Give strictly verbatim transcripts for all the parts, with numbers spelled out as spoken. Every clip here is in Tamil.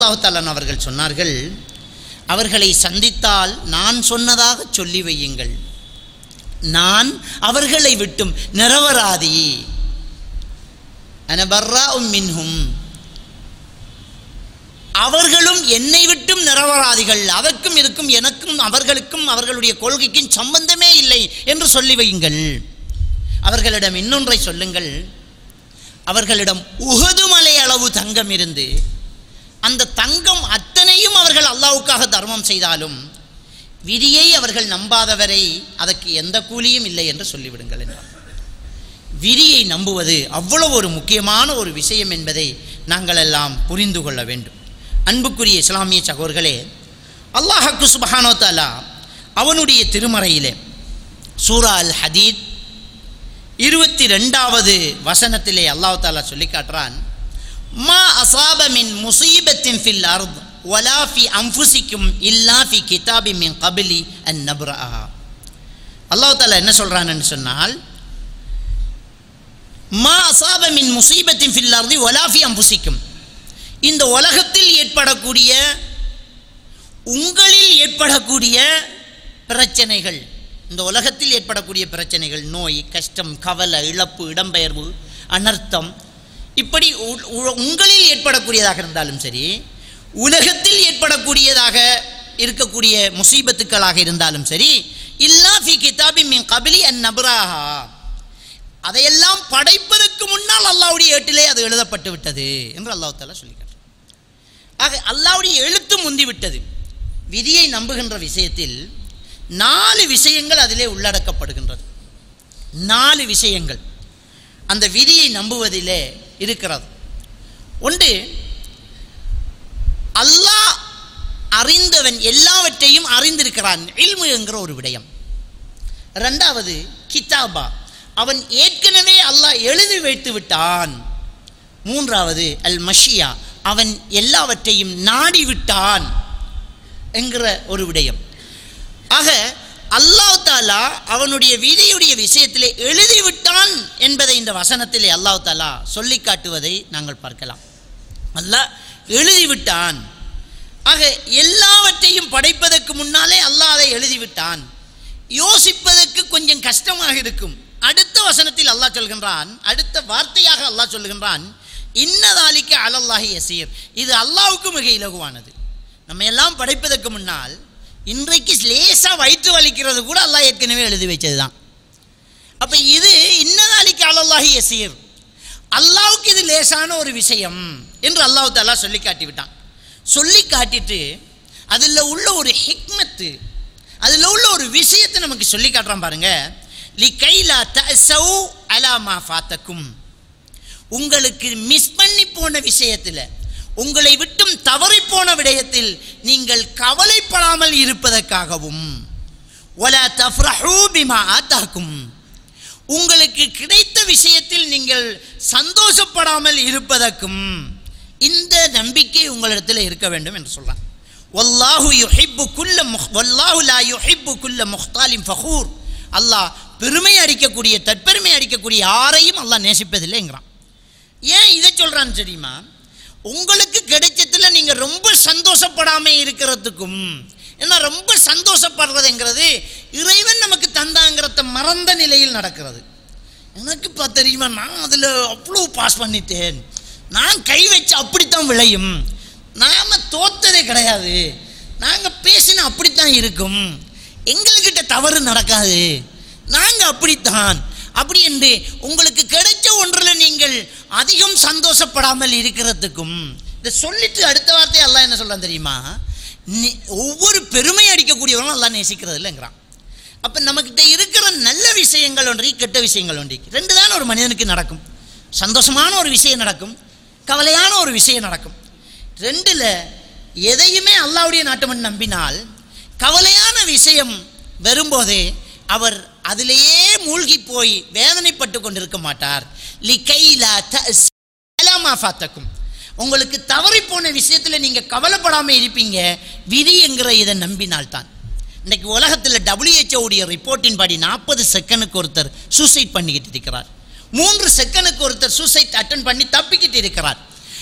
அல்லாஹ் தஆலா அவர்கள் சொன்னார்கள், அவர்களை சந்தித்தால் நான் சொன்னதாக சொல்லி வையுங்கள், நான் அவர்களை விட்டும் நிரபராதி, அன பர்ராஉம் மின்ஹும், அவர்களும் என்னை விட்டும் நிரபராதிகள், அதற்கும் இருக்கும் எனக்கும் அவர்களுக்கும் அவர்களுடைய கொள்கைக்கும் சம்பந்தமே இல்லை என்று சொல்லி வையுங்கள். அவர்களிடம் இன்னொன்றை சொல்லுங்கள், அவர்களிடம் உஹது மலை அளவு தங்கம் இருந்து அந்த தங்கம் அத்தனையும் அவர்கள் அல்லாஹ்வுக்காக தர்மம் செய்தாலும் விதியை அவர்கள் நம்பாதவரை அதற்கு எந்த கூலியும் இல்லை என்று சொல்லிவிடுங்கள் என்றார். விதியை நம்புவது அவ்வளவு ஒரு முக்கியமான ஒரு விஷயம் என்பதை நாங்கள் எல்லாம் புரிந்து கொள்ள வேண்டும். அன்புக்குரிய இஸ்லாமிய சகோதரர்களே, அல்லாஹ் சுப்ஹானஹு வ தஆலா அவனுடைய திருமறையிலே சூரா அல் ஹதீத் இருபத்தி ரெண்டாவது வசனத்திலே அல்லாஹ் தஆலா சொல்லி காட்டுறான், மா அஸாப மின் முஸீபத்தின் ஃபில் அர்த் வலா ஃபி அன்ஃபுசிக்கும் இல்லா ஃபி கிதாபி மின் கப்லி அன் நப்ரஅஹா. அல்லாஹ் தஆலா என்ன சொல்றான்னு சொன்னால், மா அஸாப மின் முஸீபத்தின் ஃபில் அர்தி வலா ஃபி அன்ஃபுசிக்கும், இந்த உலகத்தில் ஏற்படக்கூடிய உங்களில் ஏற்படக்கூடிய பிரச்சனைகள், இந்த உலகத்தில் ஏற்படக்கூடிய பிரச்சனைகள், நோய், கஷ்டம், கவலை, இழப்பு, இடம்பெயர்வு, அனர்த்தம், இப்படி உங்களில் ஏற்படக்கூடியதாக இருந்தாலும் சரி, உலகத்தில் ஏற்படக்கூடியதாக இருக்கக்கூடிய முசீபத்துக்களாக இருந்தாலும் சரி, இல்லா ஃபி கிதாபி மின் கப்லி அன் நப்ரஹா, அதையெல்லாம் படைப்பதற்கு முன்னால் அல்லாஹ்வுடைய ஏட்டிலே அது எழுதப்பட்டு விட்டது என்று அல்லாஹ் தஆலா சொல்லிட்டார். ஆக அல்லாஹ்வுடைய எழுத்து முந்தி விட்டது. விதியை நம்புகின்ற விஷயத்தில் நாலு விஷயங்கள் அதிலே உள்ளடக்கப்படுகின்றது. நாலு விஷயங்கள் அந்த விதியை நம்புவதிலே இருக்கிறது. ஒன்று, அல்லாஹ் அறிந்தவன், எல்லாவற்றையும் அறிந்திருக்கிறான், இல்மு என்கிற ஒரு விடயம். இரண்டாவது, கிதாபா, அவன் ஏற்கனவே அல்லாஹ் எழுதி வைத்து விட்டான். மூன்றாவது, அல் மஷியா, அவன் எல்லாவற்றையும் நாடி விட்டான் என்கிற ஒரு விடயம். ஆக அல்லாஹ் தஆலா அவனுடைய விதியுடைய விஷயத்திலே எழுதிவிட்டான் என்பதை இந்த வசனத்திலே அல்லாஹ் தஆலா சொல்லி காட்டுவதை நாங்கள் பார்க்கலாம். அல்லாஹ் எழுதிவிட்டான். ஆக எல்லாவற்றையும் படைப்பதற்கு முன்னாலே அல்லாஹ் அதை எழுதிவிட்டான். யோசிப்பதற்கு கொஞ்சம் கஷ்டமாக இருக்கும். அடுத்த வசனத்தில் அல்லாஹ் சொல்கின்றான், அடுத்த வார்த்தையாக அல்லாஹ் சொல்கின்றான், இன்னதாலிக்க அலல்லாஹி யஸீர், இது அல்லாஹ்வுக்கு மிக இலகுவானது. நம்ம எல்லாம் படைப்பதற்கு முன்னால் இன்றைக்கு லேசாக வயிற்று வலிக்கிறது கூட அல்லாஹ் ஏற்கனவே எழுதி வச்சது தான். அப்போ இது இன்னதாலிக்க அலல்லாஹி யஸீர், அல்லாஹ்வுக்கு இது லேசான ஒரு விஷயம் என்று அல்லாஹ் தஆலா சொல்லி காட்டி விட்டான். சொல்லி காட்டிட்டு அதில் உள்ள ஒரு ஹிக்மத்து, அதில் உள்ள ஒரு விஷயத்தை நமக்கு சொல்லி காட்டுறான் பாருங்க. லிகைலா தஸவு அலா மா ஃபாத்தக்கும், உங்களுக்கு மிஸ் பண்ணி போன விஷயத்தில், உங்களை விட்டும் தவறி போன விடயத்தில் நீங்கள் கவலைப்படாமல் இருப்பதற்காகவும், வலா தஃப்ரஹூ பிமா ஆதாக்கும், உங்களுக்கு கிடைத்த விஷயத்தில் நீங்கள் சந்தோஷப்படாமல் இருப்பதற்கும் இந்த நம்பிக்கை உங்களிடத்தில் இருக்க வேண்டும் என்று சொல்றான். வல்லாஹு யுஹிப்பு குல்ல வல்லாஹு லா யுஹிப்பு குல்ல முஹ்தாலின் ஃபகூர், அல்லாஹ் பெருமை அடிக்கக்கூடிய, தற்பெருமை அடிக்கக்கூடிய யாரையும் அல்லாஹ் நேசிப்பதில்லைங்கிறான். ஏன் இதை சொல்றான்னு தெரியுமா? உங்களுக்கு கிடைச்சதுல நீங்க ரொம்ப சந்தோஷப்படாம இருக்கிறதுக்கும், ஏன்னா ரொம்ப சந்தோஷப்படுறதுங்கிறது இறைவன் நமக்கு தந்தாங்கிறத மறந்த நிலையில் நடக்கிறது. எனக்கு இப்போ தெரியுமா, நான் அதில் அவ்வளோ பாஸ் பண்ணிட்டேன், நான் கை வச்சு அப்படித்தான் விளையும், நாம தோத்ததே கிடையாது, நாங்கள் பேசினா அப்படித்தான் இருக்கும், எங்கள்கிட்ட தவறு நடக்காது, நாங்கள் அப்படித்தான், அப்படி என்று உங்களுக்கு கிடைச்ச ஒன்றில் நீங்கள் அதிகம் சந்தோஷப்படாமல் இருக்கிறதுக்கும், இதை சொல்லிட்டு அடுத்த வார்த்தை அல்லாஹ் என்ன சொல்றான் தெரியுமா? ஒவ்வொரு பெருமை அடிக்கக்கூடியவங்களும் அல்லாஹ் நேசிக்கிறது இல்லைங்கிறான். அப்போ நம்மக்கிட்ட இருக்கிற நல்ல விஷயங்கள் ஒன்றி, கெட்ட விஷயங்கள் ஒன்றி, ரெண்டு தான் ஒரு மனிதனுக்கு நடக்கும். சந்தோஷமான ஒரு விஷயம் நடக்கும், கவலையான ஒரு விஷயம் நடக்கும். ரெண்டில் எதையுமே அல்லாஹ்வுடைய நாட்டமன் நம்பினால் கவலையான விஷயம் வரும்போதே அவர் அதிலேயே மூழ்கி போய் வேதனைப்பட்டு கொண்டிருக்க மாட்டார். லிகைலா தஸலமா ஃபாத்தக்கும், உங்களுக்கு தவறி போன விஷயத்தில் நீங்கள் கவலைப்படாமல் இருப்பீங்க, விதி என்கிற இதை நம்பினால்தான். இன்றைக்கு உலகத்தில் டபிள்யூஹெச்ஓடைய ரிப்போர்ட்டின் படி நாற்பது செகண்டுக்கு ஒருத்தர் சூசைட் பண்ணிக்கிட்டு இருக்கிறார், மூன்று செகண்டுக்கு ஒருத்தர் சூசைட் அட்டன் பண்ணி தப்பிக்கிட்டு இருக்கிறார்.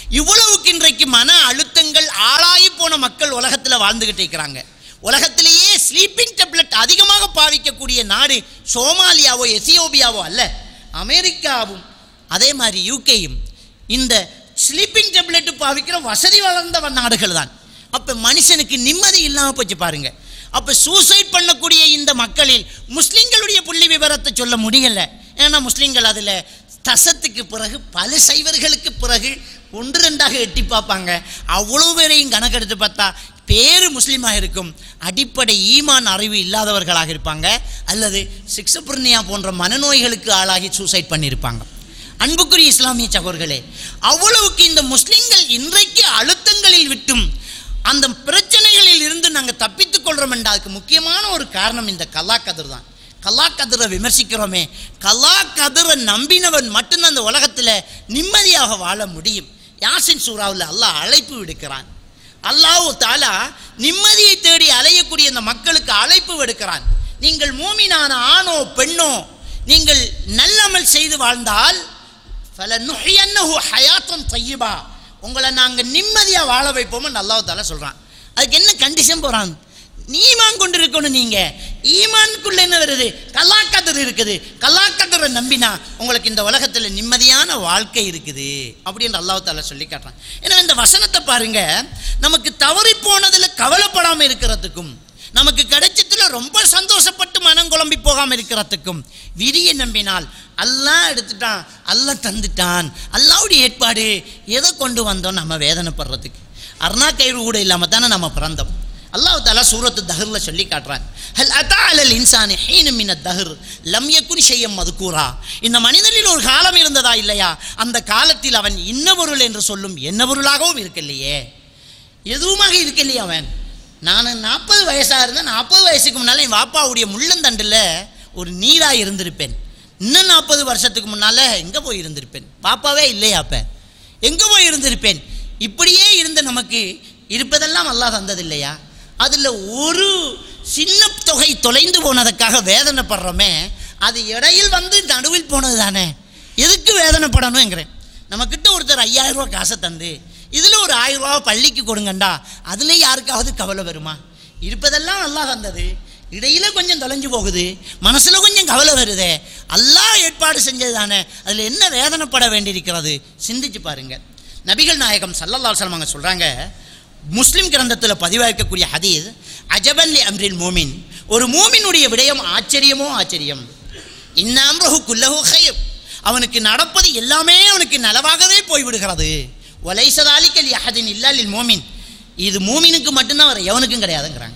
இவ்வளவுக்கு இன்றைக்கு மன அழுத்தங்கள் ஆளாகி போன மக்கள் உலகத்தில் வாழ்ந்துகிட்டு இருக்கிறாங்க. உலகத்திலேயே ஸ்லீப்பிங் டேப்லெட் அதிகமாக பாவிக்கக்கூடிய நாடு சோமாலியாவோ எத்தியோப்பியாவோ அல்ல, அமெரிக்காவும் அதே மாதிரி யூகேயும் இந்த ஸ்லீப்பிங் டேப்லெட் பாவிக்கிற வசதி வளர்ந்த நாடுகள் தான். அப்போ மனுஷனுக்கு நிம்மதி இல்லாமல் போச்சு பாருங்க. அப்போ சூசைட் பண்ணக்கூடிய இந்த மக்களில் முஸ்லீம்களுடைய புள்ளி விவரத்தை சொல்ல முடியலை. ஏன்னா முஸ்லீம்கள் அதில் தசத்துக்கு பிறகு பல சைவர்களுக்கு பிறகு ஒன்று ரெண்டாக எட்டி பார்ப்பாங்க. அவ்வளோ பேரையும் கணக்கெடுத்து பார்த்தா பேரு முஸ்லீமாக இருக்கும், அடிப்படை ஈமான் அறிவு இல்லாதவர்களாக இருப்பாங்க, அல்லது சிக்ஸபுர்னியா போன்ற மனநோய்களுக்கு ஆளாகி சூசைட் பண்ணியிருப்பாங்க. அன்புக்குரிய இஸ்லாமிய சகோதரர்களே, அவ்வளவுக்கு இந்த முஸ்லீம்கள் இன்றைக்கு அழுத்தங்களில் விட்டும் அந்த பிரச்சனைகளில் இருந்து நாங்கள் தப்பித்துக் கொள்கிறோம் என்றால் அதுக்கு முக்கியமான ஒரு காரணம் இந்த கலா கதிர் தான். கலா கதிரை விமர்சிக்கிறோமே, கலா கதிரை நம்பினவன் மட்டும்தான் அந்த உலகத்தில் நிம்மதியாக வாழ முடியும். யாசின் சூறாவில் அல்லாஹ் அழைப்பு விடுக்கிறான். அல்லாஹ் தஆலா நிம்மதியை தேடி அலையக்கூடிய அந்த மக்களுக்கு அழைப்பு விடுக்கிறான். நீங்கள் மூமினான ஆணோ பெண்ணோ நீங்கள் நல்லமல் செய்து வாழ்ந்தால் ஃபலனுஹ்யன்னஹு ஹயாத்தன் தய்யிபா, உங்களை நாங்கள் நிம்மதியாக வாழ வைப்போம்னு அல்லாஹ் தஆலா சொல்கிறான். அதுக்கு என்ன கண்டிஷன் போகிறான்? ஈமான் கொண்டு இருக்கணும். நீங்கள் ஈமானுக்குள்ள என்ன வருது? கலாக்கதிர் இருக்குது. கலாக்கதிரை நம்பினா உங்களுக்கு இந்த உலகத்தில் நிம்மதியான வாழ்க்கை இருக்குது அப்படின்னு அல்லாஹ் தஆலா சொல்லி காட்டுறான். ஏன்னா இந்த வசனத்தை பாருங்க, நமக்கு தவறி போனதில் கவலைப்படாமல் இருக்கிறதுக்கும், நமக்கு கிடைச்சதுல ரொம்ப சந்தோஷப்பட்டு மனம் குழம்பி போகாமல் இருக்கிறதுக்கும், விதியை நம்பினால் அல்லாஹ் எடுத்துட்டான், அல்லாஹ் தந்துட்டான், அல்லாஹ்வுடைய ஏற்பாடு, எதை கொண்டு வந்தோம் நம்ம வேதனைப்படுறதுக்கு? அருணா கயிறு கூட இல்லாமல் தானே நம்ம பிறந்தோம். அல்லாஹ் தஆலா சூரத்து தஹ்ரில் சொல்லி காட்டுறான், ஹல் அத்தா அலல் இன்சானி ஹீனும் மினத் தஹ்ர் லம் யகுன் ஷையன் மذ்கூரா, இந்த மனிதனில் ஒரு காலம் இருந்ததா இல்லையா, அந்த காலத்தில் அவன் இன்ன பொருள் என்று சொல்லும் என்ன பொருளாகவும் இருக்கலையே, எதுவுமாக இருக்கலையே. அவன் நான் நாற்பது வயசாக இருந்தேன், நாற்பது வயசுக்கு முன்னால் என் வாப்பாவுடைய முள்ளந்தண்டில் ஒரு நீராக இருந்திருப்பேன். இன்னும் நாற்பது வருஷத்துக்கு முன்னால் எங்கே போய் இருந்திருப்பேன்? பாப்பாவே இல்லையா, அப்போ எங்கே போய் இருந்திருப்பேன்? இப்படியே இருந்த நமக்கு இருப்பதெல்லாம் அல்லாஹ் தந்ததில்லையா? அதில் ஒரு சின்ன தொகை தொலைந்து போனதுக்காக வேதனைப்படுறோமே, அது இடையில் வந்து நடுவில் போனது தானே, எதுக்கு வேதனைப்படணுங்கிறேன். நம்மக்கிட்ட ஒருத்தர் ஐயாயிரம் ரூபா காசை தந்து இதில் ஒரு ஆயிரம் ரூபா பள்ளிக்கு கொடுங்கண்டா, அதில் யாருக்காவது கவலை வருமா? இருப்பதெல்லாம் அல்லாஹ் தந்தது, இடையில் கொஞ்சம் தொலைஞ்சு போகுது, மனசில் கொஞ்சம் கவலை வருதே, அல்லாஹ் ஏற்பாடு செஞ்சது தானே, அதில் என்ன வேதனைப்பட வேண்டியிருக்கிறது? சிந்திச்சு பாருங்கள். நபிகள் நாயகம் ஸல்லல்லாஹு அலைஹி வஸல்லம் சொல்கிறாங்க, முஸ்லிம் கிரந்தத்தில் பதிவாக்கக்கூடிய ஹதீஸ், அஜபன் லி அம்ரில் மூமின், ஒரு மூமினுடைய விடயம் ஆச்சரியமோ ஆச்சரியம், இன்ன அம்ரஹு குல்லஹு கைர், அவனுக்கு நடப்பது எல்லாமே அவனுக்கு நலவாகவே போய்விடுகிறது. வலைஸ ஸாலிக லி அஹதின் இல்லா லில் மூமின், இது மூமினுக்கு மட்டும்தான், வர எவனுக்கும் கிடையாதுங்கிறாங்க.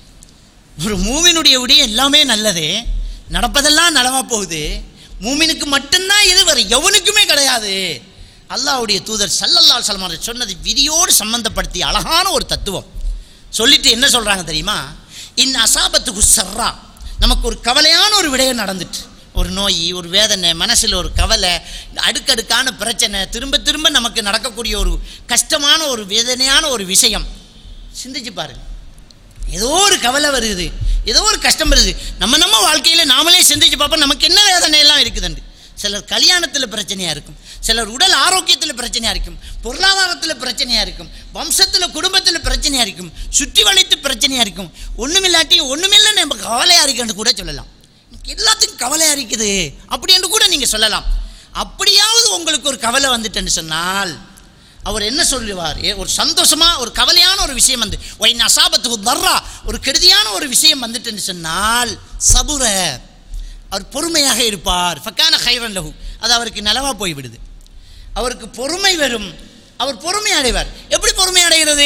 ஒரு மூமினுடைய விடயம் எல்லாமே நல்லது, நடப்பதெல்லாம் நலமாக போகுது, மூமினுக்கு மட்டும்தான் இது, வர எவனுக்குமே கிடையாது. அல்லாஹ்வுடைய தூதர் ஸல்லல்லாஹு அலைஹி வஸல்லம் சொன்னது விதியோடு சம்பந்தப்படுத்தி அழகான ஒரு தத்துவம் சொல்லிட்டு என்ன சொல்கிறாங்க தெரியுமா? இன் அசாபத்துக்கு சர்ரா, நமக்கு ஒரு கவலையான ஒரு விடயம் நடந்துட்டு, ஒரு நோய், ஒரு வேதனை, மனசில் ஒரு கவலை, அடுக்கடுக்கான பிரச்சனை, திரும்ப திரும்ப நமக்கு நடக்கக்கூடிய ஒரு கஷ்டமான ஒரு வேதனையான ஒரு விஷயம். சிந்திச்சு பாருங்க, ஏதோ ஒரு கவலை வருது, ஏதோ ஒரு கஷ்டம் வருது, நம்ம நம்ம வாழ்க்கையில் நாமளே சிந்திச்சு பார்ப்போம் நமக்கு என்ன வேதனையெல்லாம் இருக்குதுண்டு. சிலர் கல்யாணத்தில் பிரச்சனையாக இருக்கும், சிலர் உடல் ஆரோக்கியத்தில் பிரச்சனையாக இருக்கும், பொருளாதாரத்தில் பிரச்சனையாக இருக்கும், வம்சத்தில் குடும்பத்தில் பிரச்சனையாக இருக்கும், சுற்றி வளைத்து பிரச்சனையாக இருக்கும். ஒன்றுமில்லாட்டி ஒன்றுமில்லை நம்ம கவலையாக இருக்குன்னு கூட சொல்லலாம். எல்லாத்துக்கும் கவலையாக இருக்குது அப்படி என்று கூட நீங்கள் சொல்லலாம். அப்படியாவது உங்களுக்கு ஒரு கவலை வந்துட்டுன்னு சொன்னால் அவர் என்ன சொல்லுவார்? ஒரு சந்தோஷமாக ஒரு கவலையான ஒரு விஷயம் வந்து ஒயின் அசாபத்துக்கு தர்றா, ஒரு கெடுதியான ஒரு விஷயம் வந்துட்டுன்னு சொன்னால் சபுர, அவர் பொறுமையாக இருப்பார். ஃபக்கான ஹைரன் லஹு, அது அவருக்கு நலவாக போய்விடுது, அவருக்கு பொறுமை வரும், அவர் பொறுமை அடைவார். எப்படி பொறுமை அடைகிறது?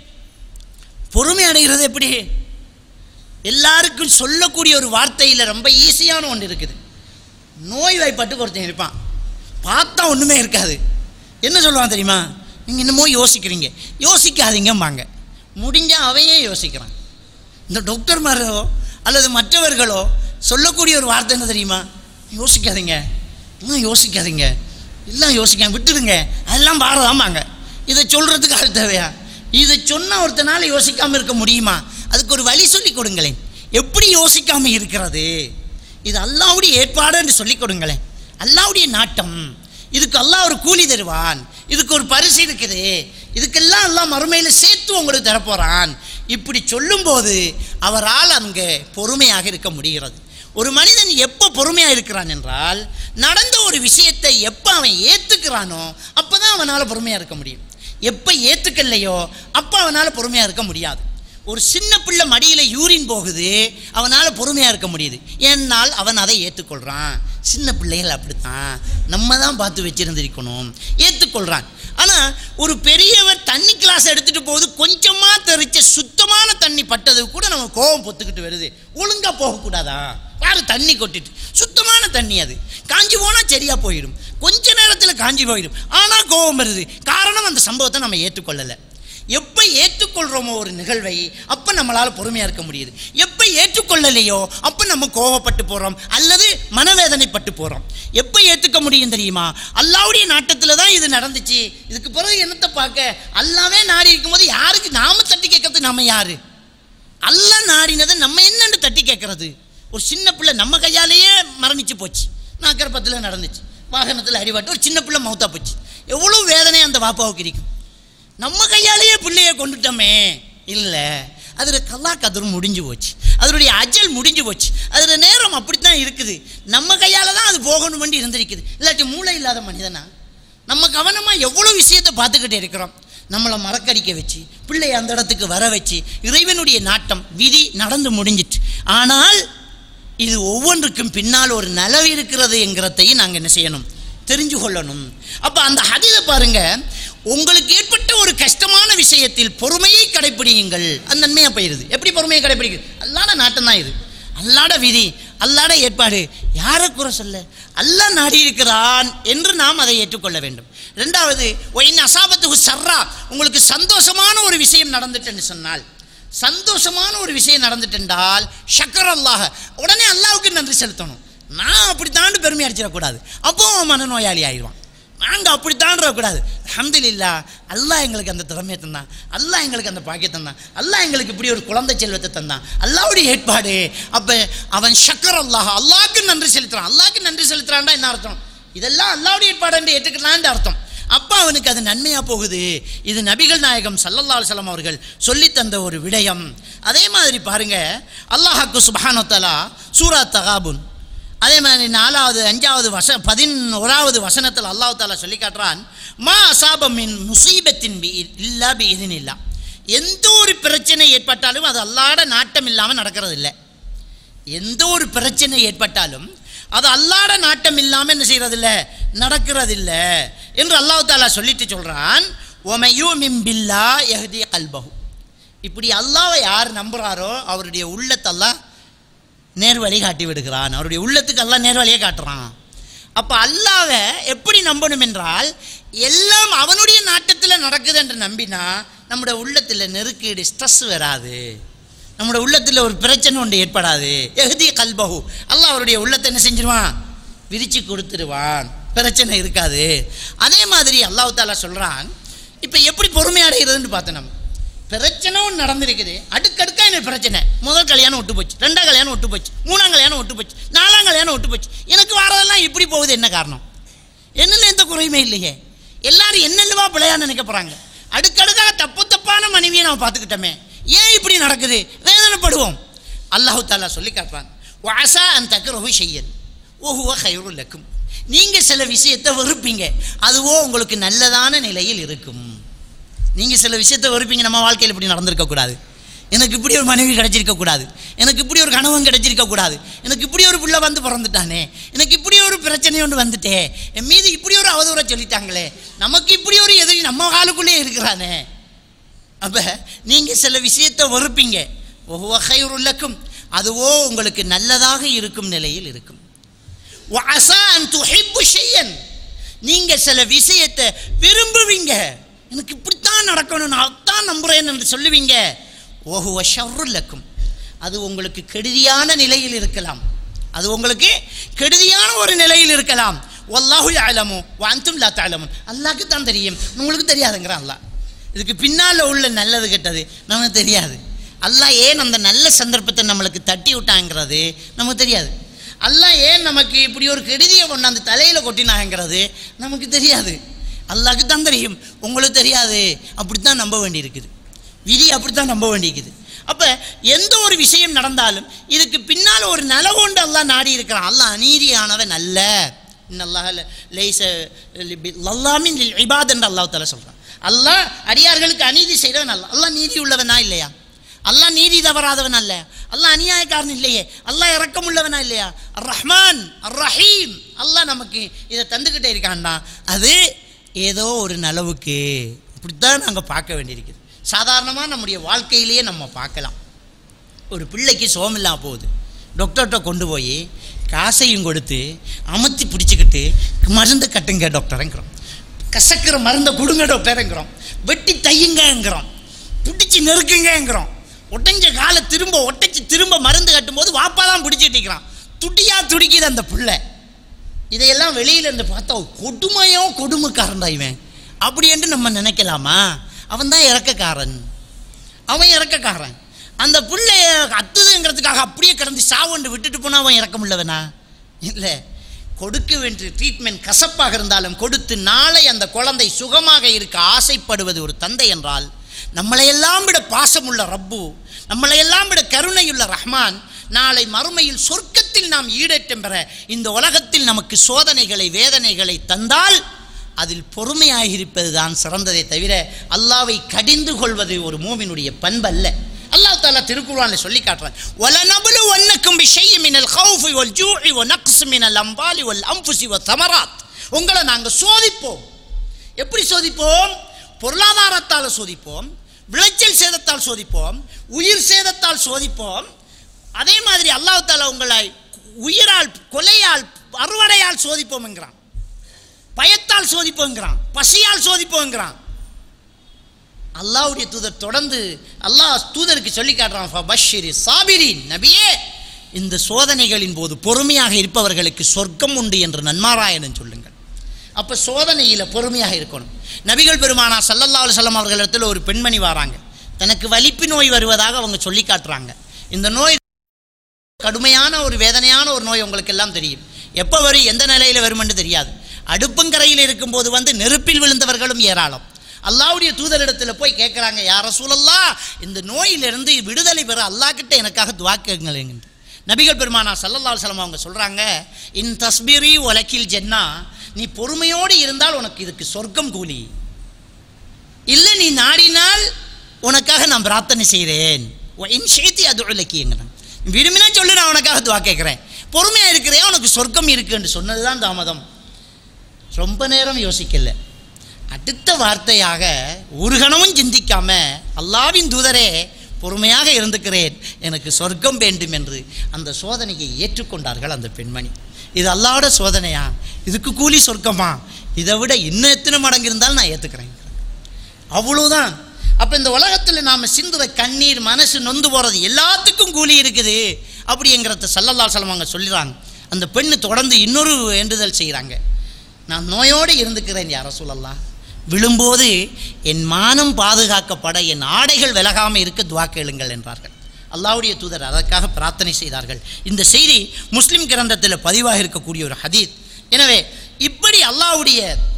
பொறுமை அடைகிறது எப்படி? எல்லாருக்கும் சொல்லக்கூடிய ஒரு வார்த்தையில் ரொம்ப ஈஸியான ஒன்று இருக்குது. நோய் வாய்ப்பட்டு ஒருத்தன் இருப்பான், பார்த்தா ஒன்றுமே இருக்காது, என்ன சொல்லுவான் தெரியுமா? நீங்கள் என்னமோ யோசிக்கிறீங்க, யோசிக்காதீங்கம்பாங்க. முடிஞ்சால் அவையே யோசிக்கிறான். இந்த டாக்டர்மாரோ அல்லது மற்றவர்களோ சொல்லக்கூடிய ஒரு வார்த்தை என்ன தெரியுமா? யோசிக்காதீங்க, இன்னும் யோசிக்காதீங்க, எல்லாம் யோசிக்காம விட்டுடுங்க, அதெல்லாம் பாரதாமாங்க. இதை சொல்கிறதுக்கு ஆள் தேவையா? இதை சொன்னால் ஒருத்தனால யோசிக்காமல் இருக்க முடியுமா? அதுக்கு ஒரு வழி சொல்லி கொடுங்களேன். எப்படி யோசிக்காமல் இருக்கிறது? இது அல்லாஹ்வுடைய ஏற்பாடு என்று சொல்லிக் கொடுங்களேன். அல்லாஹ்வுடைய நாட்டம், இதுக்கு அல்லாஹ் ஒரு கூலி தருவான், இதுக்கு ஒரு பரிசு இருக்குது, இதுக்கெல்லாம் அல்லாஹ் மறுமையில் சேர்த்து உங்களுக்கு தரப்போறான். இப்படி சொல்லும்போது அவரால் அங்கே பொறுமையாக இருக்க முடிகிறது. ஒரு மனிதன் எப்போ பொறுமையாக இருக்கிறான் என்றால், நடந்த ஒரு விஷயத்தை எப்போ அவன் ஏற்றுக்கிறானோ அப்போ தான் அவனால் பொறுமையாக இருக்க முடியும். எப்போ ஏற்றுக்கலையோ அப்போ அவனால் பொறுமையாக இருக்க முடியாது. ஒரு சின்ன பிள்ளை மடியில் யூரின் போகுது, அவனால் பொறுமையாக இருக்க முடியுது, ஏன்னால் அவன் அதை ஏற்றுக்கொள்கிறான். சின்ன பிள்ளைகள் அப்படித்தான், நம்ம தான் பார்த்து வச்சிருந்திருக்கணும், ஏற்றுக்கொள்கிறான். ஆனால் ஒரு பெரியவர் தண்ணி கிளாஸ் எடுத்துகிட்டு போகுது, கொஞ்சமாக தெரிச்ச சுத்தமான தண்ணி பட்டது கூட நம்ம கோபம் பொத்துக்கிட்டு வருது. ஒழுங்காக போகக்கூடாதா? யாரு தண்ணி கொட்டிட்டு, சுத்தமான தண்ணி அது காஞ்சி போனால் சரியாக போயிடும், கொஞ்ச நேரத்தில் காஞ்சி போயிடும், ஆனால் கோபம் வருது. காரணம் அந்த சம்பவத்தை நம்ம ஏற்றுக்கொள்ளலை. எப்போ ஏற்றுக்கொள்கிறோமோ ஒரு நிகழ்வை அப்போ நம்மளால் பொறுமையாக இருக்க முடியுது. எப்போ ஏற்றுக்கொள்ளலையோ அப்போ நம்ம கோவப்பட்டு போகிறோம் அல்லது மனவேதனைப்பட்டு போகிறோம். எப்போ ஏற்றுக்க முடியும் தெரியுமா? அல்லாவுடைய நாட்டத்தில் தான் இது நடந்துச்சு, இதுக்கு பிறகு என்னத்தை பார்க்க? அல்லாவே நாடி இருக்கும்போது யாருக்கு நாம தட்டி கேட்கறது? நம்ம யாரு? அல்லா நாடினதை நம்ம என்னன்னு தட்டி கேட்கறது? ஒரு சின்ன பிள்ளை நம்ம கையாலேயே மரணிச்சு போச்சு, நாக்கரப்பத்தில் நடந்துச்சு, வாகனத்தில் அடிபட்டு ஒரு சின்ன பிள்ளை மௌத்தா போச்சு. எவ்வளோ வேதனை அந்த வாப்பாவுக்கு இருக்கும். நம்ம கையாலேயே பிள்ளைய கொண்டுட்டோமே. இல்லை, அதில் கல்லா கதிர் முடிஞ்சு போச்சு, அதனுடைய அஜல் முடிஞ்சு போச்சு, அதில் நேரம் அப்படித்தான் இருக்குது. நம்ம கையால் தான் அது போகணும் வேண்டி இருந்திருக்குது. இல்லாட்டி மூளை இல்லாத மனிதனா? நம்ம கவனமாக எவ்வளோ விஷயத்தை பார்த்துக்கிட்டே இருக்கிறோம். நம்மளை மறக்கடிக்க வச்சு பிள்ளையை அந்த இடத்துக்கு வர வச்சு இறைவனுடைய நாட்டம் விதி நடந்து முடிஞ்சிட்டு. ஆனால் இது ஒவ்வொன்றுக்கும் பின்னால் ஒரு நலவு இருக்கிறது என்கிறதையும் நாங்கள் என்ன செய்யணும்? தெரிஞ்சு கொள்ளணும். அப்போ அந்த ஹதீஸை பாருங்க, உங்களுக்கு ஏற்பட்ட ஒரு கஷ்டமான விஷயத்தில் பொறுமையை கடைப்பிடியுங்கள், அந்த நன்மையாக போயிருது. எப்படி பொறுமையை கடைப்பிடிக்குது? அல்லாட நாட்டம் தான் இது, அல்லாட விதி, அல்லாட ஏற்பாடு. யாரை குறை சொல்ல? அல்லாஹ் நாடி இருக்கிறான் என்று நாம் அதை ஏற்றுக்கொள்ள வேண்டும். ரெண்டாவது, ஒயின் அசாபத்து சர்ரா, உங்களுக்கு சந்தோஷமான ஒரு விஷயம் நடந்துட்டுன்னு சொன்னால், சந்தோஷமான ஒரு விஷயம் நடந்துட்டென்றால் ஷக்கர் அல்லாஹ், உடனே அல்லாவுக்கு நன்றி செலுத்தணும். நான் அப்படித்தான் பெருமை அடிச்சிடக்கூடாது, அப்போ மனநோயாளி ஆயிடுவான். நாங்கள் அப்படித்தான் இருக்கக்கூடாது. அல்ஹம்துலில்லாஹ், அல்லாஹ் எங்களுக்கு அந்த திறமையை தந்தான், அல்லாஹ் எங்களுக்கு அந்த பாக்கியத்தை தந்தான், அல்லாஹ் எங்களுக்கு இப்படி ஒரு குழந்தை செல்வத்தை தந்தான், அல்லாஹ்வுடைய ஏற்பாடு. அப்போ அவன் ஷக்கர் அல்லாஹ், அல்லாஹ்க்கு நன்றி செலுத்துறான். அல்லாஹ்க்கு நன்றி செலுத்துறான்டா என்ன அர்த்தம்? இதெல்லாம் அல்லாஹ்வுடைய ஏற்பாடு என்று ஏற்றுக்கலான்னு அர்த்தம். அப்போ அவனுக்கு அது நன்மையாக போகுது. இது நபிகள் நாயகம் ஸல்லல்லாஹு அலைஹி வஸல்லம் அவர்கள் சொல்லித்தந்த ஒரு விடயம். அதே மாதிரி பாருங்க, அல்லாஹ்க்கு சுப்ஹானஹு வ தஆலா சூரா தகாபுன் அதே மாதிரி நாலாவது அஞ்சாவது வச பதினோராவது வசனத்தில் அல்லாஹ் தாலா சொல்லி காட்டுறான், மா அசாபம் மின் முசீபத்தின் பி இல்லா பி இதினில்லா, எந்த ஒரு பிரச்சனை ஏற்பட்டாலும் அது அல்லாஹ்ட நாட்டம் இல்லாமல் நடக்கிறது இல்லை. எந்த ஒரு பிரச்சனை ஏற்பட்டாலும் அது அல்லாஹ்ட நாட்டம் இல்லாமல் என்ன செய்கிறது இல்லை, நடக்கிறது இல்லை என்று அல்லாஹ் தாலா சொல்லிட்டு சொல்கிறான். ஒமையூ மிம்பில்லா யஹ்தி கல்பஹு, இப்படி அல்லாஹ்வை யார் நம்புகிறாரோ அவருடைய உள்ளத்தை அல்லாஹ் நேர்வழி காட்டி விடுகிறான். அவருடைய உள்ளத்துக்கு அல்லாஹ் நேர்வழியை காட்டுறான். அப்போ அல்லாஹ்வை எப்படி நம்பணும் என்றால், எல்லாம் அவனுடைய நாட்டத்தில் நடக்குது என்று நம்பினா நம்முடைய உள்ளத்தில் நெருக்கீடு, ஸ்ட்ரெஸ் வராது, நம்முடைய உள்ளத்தில் ஒரு பிரச்சனை ஒன்று ஏற்படாது. எஹ்தி கல்பஹு, அல்லாஹ் அவருடைய உள்ளத்தை என்ன செஞ்சிருவான், விரிச்சு கொடுத்துருவான், பிரச்சனை இருக்காது. அதே மாதிரி அல்லாஹ் தாலா சொல்கிறான், இப்போ எப்படி பொறுமை அடைகிறதுன்னு பார்த்தோம். நம்ம பிரச்சனை ஒன்று நடந்திருக்குது, அடுக்கடுக்கா எனக்கு பிரச்சனை. முதல் கல்யாணம் விட்டு போச்சு, ரெண்டாம் கல்யாணம் விட்டு போச்சு, மூணாம் கல்யாணம் விட்டு போச்சு, நாலாம் கல்யாணம் விட்டு போச்சு. எனக்கு வரதெல்லாம் இப்படி போகுது, என்ன காரணம்? என்னென்ன எந்த குறையுமே இல்லையே. எல்லாரும் என்னென்னவா பிள்ளையான்னு நினைக்க போகிறாங்க. அடுக்கடுக்காக தப்பு தப்பான மனைவியை நம்ம பார்த்துக்கிட்டோமே, ஏன் இப்படி நடக்குது? வேதனைப்படுவோம். அல்லாஹு தாலா சொல்லி காட்டுறான், வாசா அன் தக்ரஹு ஷையன் வஹுவ கைருல் லக்கும், நீங்கள் சில விஷயத்தை வெறுப்பீங்க, அதுவோ உங்களுக்கு நல்லதான நிலையில் இருக்கும். நீங்கள் சில விஷயத்தை வெறுப்பீங்க, நம்ம வாழ்க்கையில் இப்படி நடந்திருக்கக்கூடாது, எனக்கு இப்படி ஒரு மனைவி கிடைச்சிருக்கக்கூடாது, எனக்கு இப்படி ஒரு கணவன் கிடைச்சிருக்கக்கூடாது, எனக்கு இப்படி ஒரு பிள்ளை வந்து பிறந்துட்டானே, எனக்கு இப்படி ஒரு பிரச்சனை ஒன்று வந்துட்டே, என் மீது இப்படி ஒரு அவதூறை சொல்லிட்டாங்களே, நமக்கு இப்படி ஒரு எதிரி நம்ம காலுக்குள்ளே இருக்கிறானே. அப்போ நீங்கள் சில விஷயத்தை வெறுப்பீங்க, வஹுவ கைருல் லக்கும், அதுவோ உங்களுக்கு நல்லதாக இருக்கும் நிலையில் இருக்கும். வஅஸா அன் துஹிப்பு ஷையன், நீங்கள் சில விஷயத்தை விரும்புவீங்க, எனக்கு இப்படித்தான் நடக்கணும், நான் அதான் நம்புகிறேன் என்று சொல்லுவீங்க. வஹுவ ஷர்ருல் லக்கும், அது உங்களுக்கு கெடுதியான நிலையில் இருக்கலாம், அது உங்களுக்கு கெடுதியான ஒரு நிலையில் இருக்கலாம். வல்லாஹு யஅலமு வ அன்தும் லா தஅலமுன், அல்லாஹ்க்கு தான் தெரியும், உங்களுக்கு தெரியாதுங்கிறான் அல்லாஹ். இதுக்கு பின்னால் உள்ள நல்லது கெட்டது நமக்கு தெரியாது. அல்லாஹ் ஏன் அந்த நல்ல சந்தர்ப்பத்தை நம்மளுக்கு தட்டி விட்டாங்கிறது நமக்கு தெரியாது. அல்லாஹ் ஏன் நமக்கு இப்படி ஒரு கெடுதியை கொண்டாந்து தலையில் கொட்டினாங்கிறது நமக்கு தெரியாது, அல்லாஹ்க்கு தான் தெரியும், உங்களுக்கு தெரியாது. அப்படித்தான் நம்ப வேண்டியிருக்குது, விதி அப்படித்தான் நம்ப வேண்டியிருக்குது. அப்போ எந்த ஒரு விஷயம் நடந்தாலும் இதுக்கு பின்னால் ஒரு நலவோண்டு அல்லாஹ் நாடி இருக்கிறான். அல்லாஹ் அநீதியானவன் அல்ல. இன்னல்லாஹ் லைஸ லல்லாமின் லில் இபாத் என்று அல்லாஹ் தஆலா சொல்கிறான். அல்லாஹ் அடியார்களுக்கு அநீதி செய்கிறவன் அல்ல. அல்லாஹ் நீதி உள்ளவனா இல்லையா? அல்லாஹ் நீதி தவறாதவன் அல்ல. அல்லாஹ் அநியாயக்காரன் இல்லையே. அல்லாஹ் இரக்கமுள்ளவனா இல்லையா? அர் ரஹ்மான் அர் ரஹீம். அல்லாஹ் நமக்கு இதை தந்துக்கிட்டே இருக்கான்டா. அது ஏதோ ஒரு நலவுக்கு இப்படித்தான் நாங்கள் பார்க்க வேண்டியிருக்குது. சாதாரணமாக நம்முடைய வாழ்க்கையிலேயே நம்ம பார்க்கலாம். ஒரு பிள்ளைக்கு சோமில்லா போகுது, டாக்டர்கிட்ட கொண்டு போய் காசையும் கொடுத்து அமர்த்தி பிடிச்சிக்கிட்டு மருந்து கட்டுங்க டாக்டருங்கிறோம், கசக்கிற மருந்தை கொடுங்க டாக்டருங்கிறோம், வெட்டி தையுங்கிறோம், பிடிச்சி நெருக்குங்கிறோம். ஒட்டஞ்ச காலை திரும்ப ஒட்டச்சி திரும்ப மருந்து கட்டும்போது வாப்பா தான் பிடிச்சிட்டு இருக்கிறான். துடியா துடிக்குது அந்த பிள்ளை. இதையெல்லாம் வெளியில இருந்து பார்த்தா கொடுமையோ கொடுமைக்காரன் தான் இவன் அப்படி என்று நம்ம நினைக்கலாமா? அவன் தான் இறக்கக்காரன், அவன் இறக்கக்காரன். அந்த பிள்ளைய அத்துதுங்கிறதுக்காக அப்படியே கிடந்து சாவண்டு விட்டுட்டு போனால் அவன் இறக்க முடியலவனா? இல்லை, கொடுக்க வேண்டிய ட்ரீட்மெண்ட் கசப்பாக இருந்தாலும் கொடுத்து நாளை அந்த குழந்தை சுகமாக இருக்க ஆசைப்படுவது ஒரு தந்தை என்றால், நம்மளையெல்லாம் விட பாசமுள்ள ரப்பு, நம்மளையெல்லாம் விட கருணையுள்ள ரஹ்மான் நாளை மறுமையில் சொர்க்கத்தில் நாம் ஈடேற்றம் பெற இந்த உலகத்தில் நமக்கு சோதனைகளை வேதனைகளை தந்தால் அதில் பொறுமையாக இருப்பது தான் சிறந்ததை தவிர அல்லாவை கடிந்து கொள்வது ஒரு மூமினுடைய பண்பல்ல. அல்லாஹ் தஆலா திருக்குர்ஆனில் சொல்லி காட்டுறான், வலனபுலுவன்னக்கும் பிஷைஇன் மினல் கௌஃபி வல் ஜூஇ வ நக்ஸ் மினல் அம்வாலி வல் அன்ஃபுஸி வ தமராத். உங்களை நாங்கள் சோதிப்போம். எப்படி சோதிப்போம்? பொருளாதாரத்தால் சோதிப்போம், விளைச்சல் சேதத்தால் சோதிப்போம், உயிர் சேதத்தால் சோதிப்போம். அதே மாதிரி அல்லாஹ் தஆலா உங்களை உயிரால் கொலையால் அறுவடையால் சோதிப்போம் என்கிறான், பயத்தால் சோதிப்போங்கிறான், பசியால் சோதிப்போங்கிறான். அல்லாஹ்வுடைய தூதர் தொடர்ந்து அல்லாஹ் தூதருக்கு சொல்லி காட்டுறான், ஃபபஷ்ஷிரி சாபிரீன், நபியே இந்த சோதனைகளின் போது பொறுமையாக இருப்பவர்களுக்கு சொர்க்கம் உண்டு என்று நன்மாராயணன் சொல்லுங்கள். அப்போ சோதனையில் பொறுமையாக இருக்கணும். நபிகள் பெருமானா ஸல்லல்லாஹு அலைஹி வஸல்லம் அவர்களிடத்தில் ஒரு பெண்மணி வராங்க, தனக்கு வலிப்பு நோய் வருவதாக அவங்க சொல்லி காட்டுறாங்க. இந்த நோய் கடுமையான ஒரு வேதனையான ஒரு நோய், உங்களுக்கு எல்லாம் தெரியும். எப்போ வரும், எந்த நிலையில் வரும் என்று தெரியாது. அடுப்பங்கரையில் இருக்கும்போது வந்து நெருப்பில் விழுந்தவர்களும் ஏராளம். அல்லாஹ்வுடைய தூதரிடத்தில் போய் கேட்குறாங்க, யா ரசூலல்லாஹ் இந்த நோயிலிருந்து விடுதலை பெற அல்லாஹ் கிட்ட எனக்காக துஆ கேளுங்க. நபிகள் பெருமானா ஸல்லல்லாஹு அலைஹி வஸல்லம் அவங்க சொல்கிறாங்க, இன் தஸ்பிரி வலக்கில் ஜன்னா, நீ பொறுமையோடு இருந்தால் உனக்கு இதுக்கு சொர்க்கம் கூலி, இல்லை நீ நாடினால் உனக்காக நான் பிரார்த்தனை செய்கிறேன். இன் ஷைத்தி அது உலக்கிங்கிறேன், விரும்பினா சொல்லு, நான் உனக்காக துஆ கேட்குறேன். பொறுமையாக இருக்கிறேன், உனக்கு சொர்க்கம் இருக்கு என்று சொன்னது தான் தாமதம். ரொம்ப நேரம் யோசிக்கல, அடுத்த வார்த்தையாக ஒரு கணமும் சிந்திக்காம, அல்லாஹ்வின் தூதரே பொறுமையாக இருந்துக்கிறேன், எனக்கு சொர்க்கம் வேண்டும் என்று அந்த சோதனையை ஏற்றுக்கொண்டார்கள் அந்த பெண்மணி. இது அல்லாஹ்வோட சோதனையா? இதுக்கு கூலி சொர்க்கமா? இதை விட இன்னும் எத்தனை மடங்கு இருந்தாலும் நான் ஏற்றுக்கிறேன். அவ்வளோதான். அப்போ இந்த உலகத்தில் நாம் சிந்துற கண்ணீர், மனசு நொந்து போகிறது எல்லாத்துக்கும் கூலி இருக்குது அப்படிங்கிறத ஸல்லல்லாஹு அலைஹி வஸல்லம் அவங்க சொல்லிடுறாங்க. அந்த பெண்ணு தொடர்ந்து இன்னொரு வேண்டுதல் செய்கிறாங்க, நான் நோயோடு இருந்துக்கிறேன் யா ரசூலல்லாஹ், விழும்போது என் மானம் பாதுகாக்கப்பட என் ஆடைகள் விலகாமல் இருக்க துஆ கேளுங்கள் என்றார்கள். அல்லாஹ்வுடைய தூதர் அதற்காக பிரார்த்தனை செய்தார்கள். இந்த செய்தி முஸ்லிம் கிரந்தத்தில் பதிவாக இருக்கக்கூடிய ஒரு ஹதீத். எனவே இப்படி அல்லாஹ்வுடைய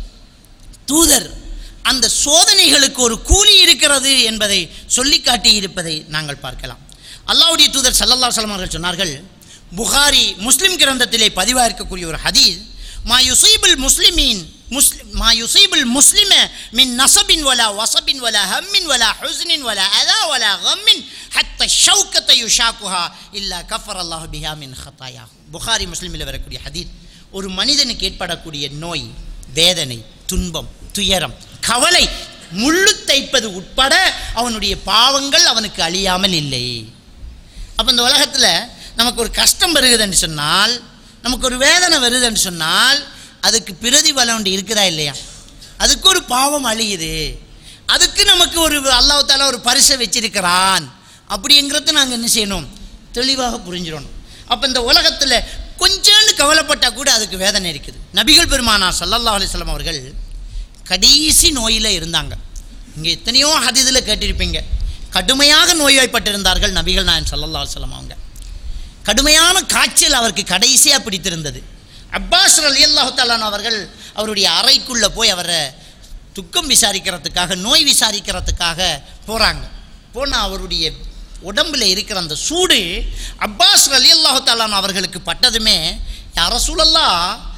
தூதர் அந்த சோதனைகளுக்கு ஒரு கூலி இருக்கிறது என்பதை சொல்லி காட்டி இருப்பதை நாங்கள் பார்க்கலாம். அல்லாஹ்வுடைய தூதர் ஸல்லல்லாஹு அலைஹி வஸல்லம் அவர்கள் சொன்னார்கள், புகாரி முஸ்லிம் கிரந்தத்திலே பதிவாக இருக்கக்கூடிய ஒரு ஹதீஸ், மா யுஸீபுல் முஸ்லிமீன் முஸ்லிம் மா யுஸீபுல் முஸ்லிம மின் நஸபின் வலா வஸபின் வலா ஹம்மின் வலா ஹுஸ்னின் வலா அதா வலா கம்மின் ஹத்தா ஷௌகத யுஷாகுஹா இல்லா கஃபரல்லாஹு பிஹா மின் ஹதாயா. புகாரி முஸ்லிமில் வரக்கூடிய ஹதீஸ். ஒரு மனிதனுக்கு ஏற்படக்கூடிய நோய், வேதனை, துன்பம், துயரம், கவலை, முள்ளு தைப்பது உட்பட அவனுடைய பாவங்கள் அவனுக்கு அழியாமல் இல்லை. அப்போ இந்த உலகத்தில் நமக்கு ஒரு கஷ்டம் வருகுதுன்னு சொன்னால், நமக்கு ஒரு வேதனை வருதுன்னு சொன்னால், அதுக்கு பிரதிபலன் ஒன்று இருக்குதா இல்லையா? அதுக்கு ஒரு பாவம் அழியுது, அதுக்கு நமக்கு ஒரு அல்லாஹ் தஆலா ஒரு பரிசை வச்சிருக்கிறான் அப்படிங்கிறத நாங்கள் என்ன செய்யணும், தெளிவாக புரிஞ்சிடணும். அப்போ இந்த உலகத்தில் கொஞ்சோண்டு கவலைப்பட்டால் கூட அதுக்கு வேதனை இருக்குது. நபிகள் பெருமானார் ஸல்லல்லாஹு அலைஹி வஸல்லம் அவர்கள் கடைசி நோயில் இருந்தாங்க. இங்கே எத்தனையோ ஹதீஸில் கேட்டிருப்பீங்க, கடுமையாக நோய்வாய்ப்பட்டிருந்தார்கள் நபிகள் நாயகம் ஸல்லல்லாஹு அலைஹி வஸல்லம் அவங்க. கடுமையான காய்ச்சல் அவருக்கு கடைசியாக பிடித்திருந்தது. அப்பாஸ் ரலியல்லாஹு தஆலா அவர்கள் அவருடைய அறைக்குள்ளே போய் அவரை துக்கம் விசாரிக்கிறதுக்காக, நோய் விசாரிக்கிறதுக்காக போகிறாங்க. போனால் அவருடைய உடம்பில் இருக்கிற அந்த சூடு அப்பாஸ் ரலியல்லாஹு தஆலா அவர்களுக்கு பட்டதுமே, யா ரசூலல்லாஹ்,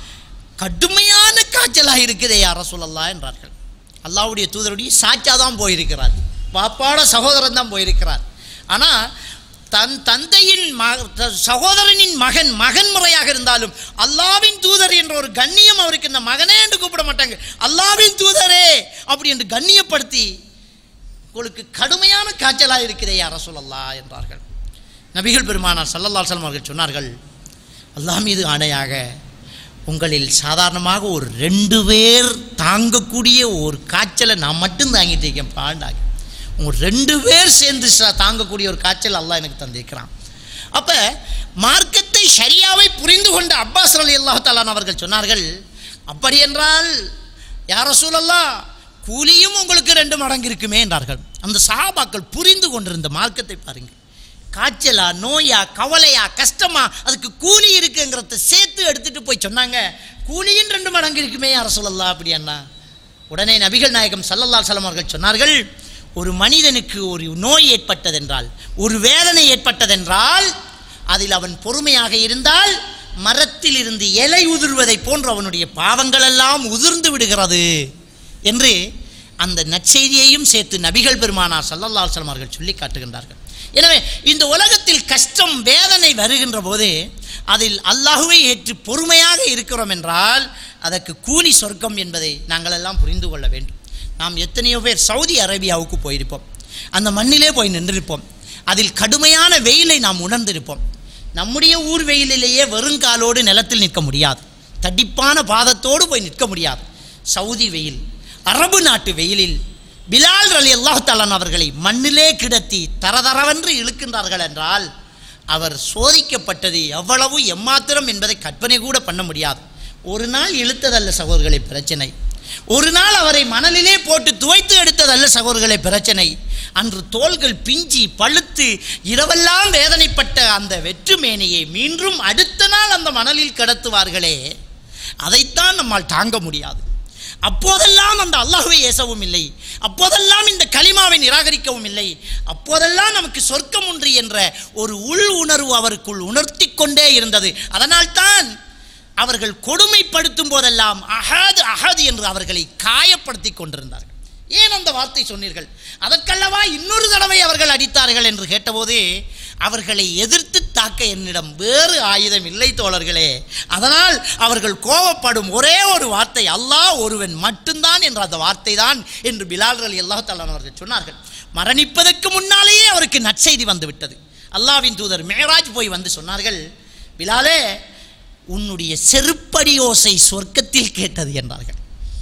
கடுமையான காய்ச்சலாக இருக்குதே யா ரசூலல்லாஹ் என்றார்கள். அல்லாஹ்வுடைய தூதருடைய சாச்சா தான் போயிருக்கிறார், பாப்பாட சகோதரன் தான் போயிருக்கிறார். ஆனால் தன் தந்தையின் ம சகோதரனின் மகன் மகன் முறையாக இருந்தாலும் அல்லாவின் தூதர் என்ற ஒரு கண்ணியம் அவருக்கு, இந்த மகனே என்று கூப்பிட மாட்டாங்க, அல்லாவின் தூதரே அப்படி என்று கண்ணியப்படுத்தி, உங்களுக்கு கடுமையான காய்ச்சலாக இருக்கிறதே யா ரசூலல்லாஹ் என்றார்கள். நபிகள் பெருமானார் ஸல்லல்லாஹு அலைஹி வஸல்லம் அவர்கள் சொன்னார்கள், அல்லாஹ் மீது ஆணையாக, உங்களில் சாதாரணமாக ஒரு ரெண்டு பேர் தாங்கக்கூடிய ஒரு காய்ச்சலை நான் மட்டும் தாங்கிட்டு இருக்கேன் பாண்டாக, உங்கள் ரெண்டு பேர் சேர்ந்து தாங்கக்கூடிய ஒரு காய்ச்சல் அல்லாஹ் எனக்கு தந்திருக்கிறான். அப்போ மார்க்கத்தை ஷரியாவை புரிந்து கொண்ட அப்பாஸ் ரலியல்லாஹு தஆலா அவர்கள் சொன்னார்கள், அப்படி என்றால் யா ரசூலல்லாஹ், கூலியும் உங்களுக்கு ரெண்டு மடங்கு இருக்குமே என்றார்கள். அந்த சஹாபாக்கள் புரிந்து கொண்டிருந்த மார்க்கத்தை பாருங்கள். காய்ச்சலா, நோயா, கவலையா, கஷ்டமா, அதுக்கு கூலி இருக்குங்கிறத சேர்த்து எடுத்துட்டு போய் சொன்னாங்க, கூலியின் ரெண்டு மடங்கு இருக்குமே யா ரசூலல்லாஹ் அப்படி அண்ணா. உடனே நபிகள் நாயகம் ஸல்லல்லாஹு அலைஹி வஸல்லம் அவர்கள் சொன்னார்கள், ஒரு மனிதனுக்கு ஒரு நோய் ஏற்பட்டதென்றால், ஒரு வேதனை ஏற்பட்டதென்றால், அதில் அவன் பொறுமையாக இருந்தால் மரத்தில் இருந்து இலை உதிர்வதை போன்று அவனுடைய பாவங்கள் எல்லாம் உதிர்ந்து விடுகிறது என்று அந்த நற்செய்தியையும் சேர்த்து நபிகள் பெருமானார் ஸல்லல்லாஹு அலைஹி வஸல்லம் அவர்கள் சொல்லி காட்டுகின்றார்கள். எனவே இந்த உலகத்தில் கஷ்டம், வேதனை வருகின்ற போது அதில் அல்லாஹுவை ஏற்று பொறுமையாக இருக்கிறோம் என்றால் அதற்கு கூலி சொர்க்கம் என்பதை நாங்கள் எல்லாம் புரிந்து கொள்ள வேண்டும். நாம் எத்தனையோ பேர் சவுதி அரேபியாவுக்கு போயிருப்போம், அந்த மண்ணிலே போய் நின்றிருப்போம், அதில் கடுமையான வெயிலை நாம் உணர்ந்திருப்போம். நம்முடைய ஊர் வெயிலிலேயே வெறுங்காலோடு நிலத்தில் நிற்க முடியாது, தடிப்பான பாதத்தோடு போய் நிற்க முடியாது. சவுதி வெயில், அரபு நாட்டு வெயிலில் பிலால் ரலியல்லாஹு தஆலா அவர்களை மண்ணிலே கிடத்தி தரதரவென்று இழுக்கின்றார்கள் என்றால் அவர் சோதிக்கப்பட்டது எவ்வளவு எம்மாத்திரம் என்பதை கற்பனை கூட பண்ண முடியாது. ஒரு நாள் இழுத்ததல்ல சகோதரர்களை பிரச்சனை, ஒரு நாள் அவரை மணலிலே போட்டு துவைத்து எடுத்ததல்ல சகோதரர்களை பிரச்சனை. அன்று தோள்கள் பிஞ்சி பழுத்து இரவெல்லாம் வேதனைப்பட்ட அந்த வெற்றுமேனியை மீண்டும் அடுத்த நாள் அந்த மணலில் கடத்துவார்களே, அதைத்தான் நம்மால் தாங்க முடியாது. அப்போதெல்லாம் அந்த அல்லாஹ்வை ஏசவும் இல்லை, அப்போதெல்லாம் இந்த கலிமாவை நிராகரிக்கவும் இல்லை, அப்போதெல்லாம் நமக்கு சொர்க்கம் உண்டு என்ற ஒரு உள் உணர்வு அவருக்குள் உணர்த்தி கொண்டே இருந்தது. அதனால்தான் அவர்கள் கொடுமைப்படுத்தும் போதெல்லாம் அஹது அஹது என்று அவர்களை காயப்படுத்தி கொண்டிருந்தார்கள். ஏன் அந்த வார்த்தை சொன்னீர்கள், அதற்கல்லவா இன்னொரு தடவை அவர்கள் அடித்தார்கள் என்று கேட்டபோது, அவர்களை எதிர்த்து தாக்க என்னிடம் வேறு ஆயுதம் இல்லை தோழர்களே, அதனால் அவர்கள் கோபப்படும் ஒரே ஒரு வார்த்தை அல்லாஹ் ஒருவன் மட்டும்தான் என்ற அந்த வார்த்தை தான் என்று பிலால் ரலியல்லாஹு தஆலா அவர்கள் சொன்னார்கள். மரணிப்பதற்கு முன்னாலேயே அவருக்கு நற்செய்தி வந்து விட்டது. அல்லாஹ்வின் தூதர் மேராஜ் போய் வந்து சொன்னார்கள், பிலாலே, உன்னுடைய செருப்படி ஓசை சொர்க்கத்தில் கேட்டது என்றார்கள்.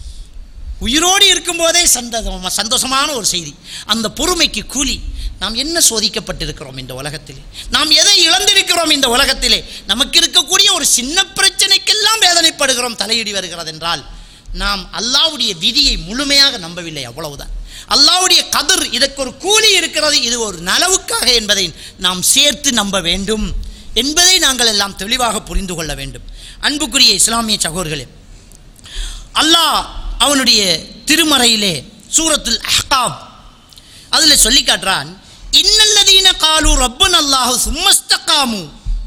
உயிரோடு இருக்கும்போதே சந்தோஷமா சந்தோஷமான ஒரு செய்தி. அந்த பொறுமைக்கு கூலி. நாம் என்ன சோதிக்கப்பட்டிருக்கிறோம் இந்த உலகத்திலே, நாம் எதை இழந்திருக்கிறோம் இந்த உலகத்திலே, நமக்கு இருக்கக்கூடிய ஒரு சின்ன பிரச்சனைக்கெல்லாம் வேதனைப்படுகிறோம், தலையிடி வருகிறது என்றால் நாம் அல்லாஹ்வுடைய விதியை முழுமையாக நம்பவில்லை, அவ்வளவுதான். அல்லாஹ்வுடைய கதிர், இதற்கு ஒரு கூலி இருக்கிறது, இது ஒரு நலவுக்காக என்பதை நாம் சேர்த்து நம்ப வேண்டும் என்பதை நாங்கள் எல்லாம் தெளிவாக புரிந்து கொள்ள வேண்டும். அன்புக்குரிய இஸ்லாமிய சகோதரர்களே, அல்லாஹ் அவனுடைய திருமறையிலே சூரத்துல் அஹ்காப் அதில் சொல்லி காட்டுறான், இன்னல்லதீன காலு ரப்பன் அல்லாஹு சும்மஸ்தகாமு,